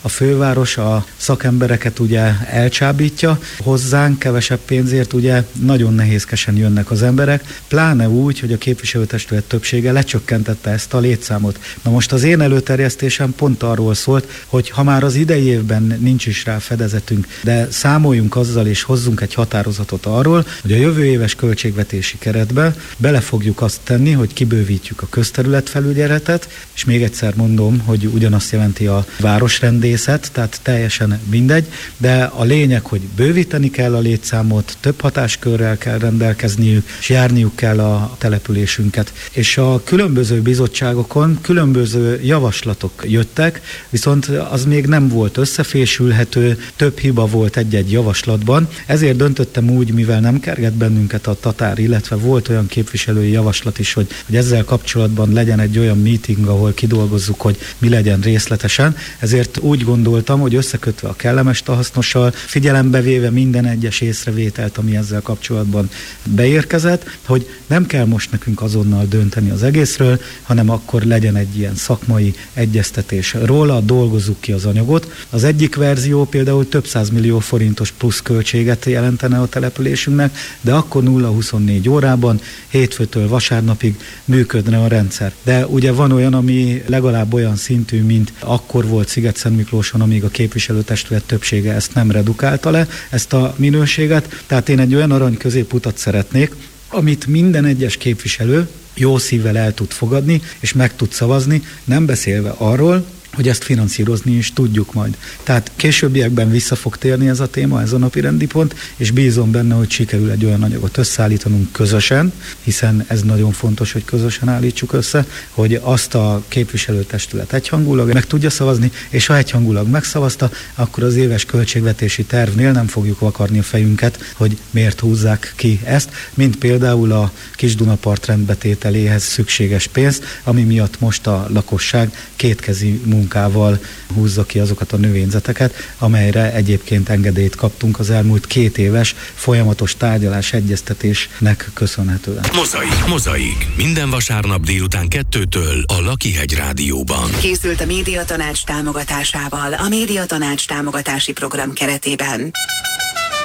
a főváros a szakembereket ugye elcsábítja, hozzánk kevesebb pénzért ugye nagyon nehézkesen jönnek az emberek, pláne úgy, hogy a képviselőtestület többsége lecsökkentette ezt a létszámot. Na most az én előterjesztésem pont arról szólt, hogy ha már az idei évben nincs is rá fedezetünk, de számoljunk azzal és hozzunk egy határozatot arról, hogy a jövő éves költségvetési keretbe bele fogjuk azt tenni, hogy kibővítjük a közterületfelügyeletet, és még egyszer mondom, hogy ugyanazt jelenti a városrendészet, tehát teljesen mindegy, de a lényeg, hogy bővíteni kell a létszámot, több hatáskörrel kell rendelkezniük, és járniuk kell a településünket. És a különböző bizottságokon különböző javaslatok jöttek, viszont az még nem volt összefésülhető, több hiba volt egy-egy javaslatban, ezért döntöttem úgy, mivel nem kerget bennünket a tatár, illetve volt olyan képviselői javaslat is, hogy, hogy ezzel kapcsolatban legyen egy olyan meeting, ahol kidolgozzuk, hogy mi legyen részletesen, ezért úgy gondoltam, hogy összekötve a kellemes a hasznossal, figyelembe véve minden egyes észrevételt, ami ezzel kapcsolatban beérkezett, hogy nem kell most nekünk azonnal dönteni az egészről, hanem akkor legyen egy ilyen szakmai egyeztetés róla, dolgozzuk ki az anyagot. Az egyik verzió például több százmillió forintos plusz költséget jelentene a településünknek, de akkor nulla huszonnégy órában, hétfőtől vasárnapig működne a rendszer. De ugye van olyan, ami legalább olyan szintű, mint akkor volt Szigetszentmiklóson, amíg a képviselőtestület többsége ezt nem redukálta le, ezt a minőséget. Tehát én egy olyan arany középutat szeretnék, amit minden egyes képviselő jó szívvel el tud fogadni, és meg tud szavazni, nem beszélve arról, hogy ezt finanszírozni is tudjuk majd. Tehát későbbiekben vissza fog térni ez a téma, ez a napi rendi pont, és bízom benne, hogy sikerül egy olyan anyagot összeállítanunk közösen, hiszen ez nagyon fontos, hogy közösen állítsuk össze, hogy azt a képviselőtestület egyhangulag meg tudja szavazni, és ha egyhangulag megszavazta, akkor az éves költségvetési tervnél nem fogjuk vakarni a fejünket, hogy miért húzzák ki ezt, mint például a Kis-Dunapart rendbetételéhez szükséges pénz, ami miatt most a lakosság kétkezi munkával húzza ki azokat a növényzeteket, amelyre egyébként engedélyt kaptunk az elmúlt két éves folyamatos tárgyalás egyeztetésnek köszönhetően. Mozaik. Mozaik. Minden vasárnap délután kettőtől a Lakihegy Rádióban. Készült a Médiatanács támogatásával a Médiatanács támogatási program keretében.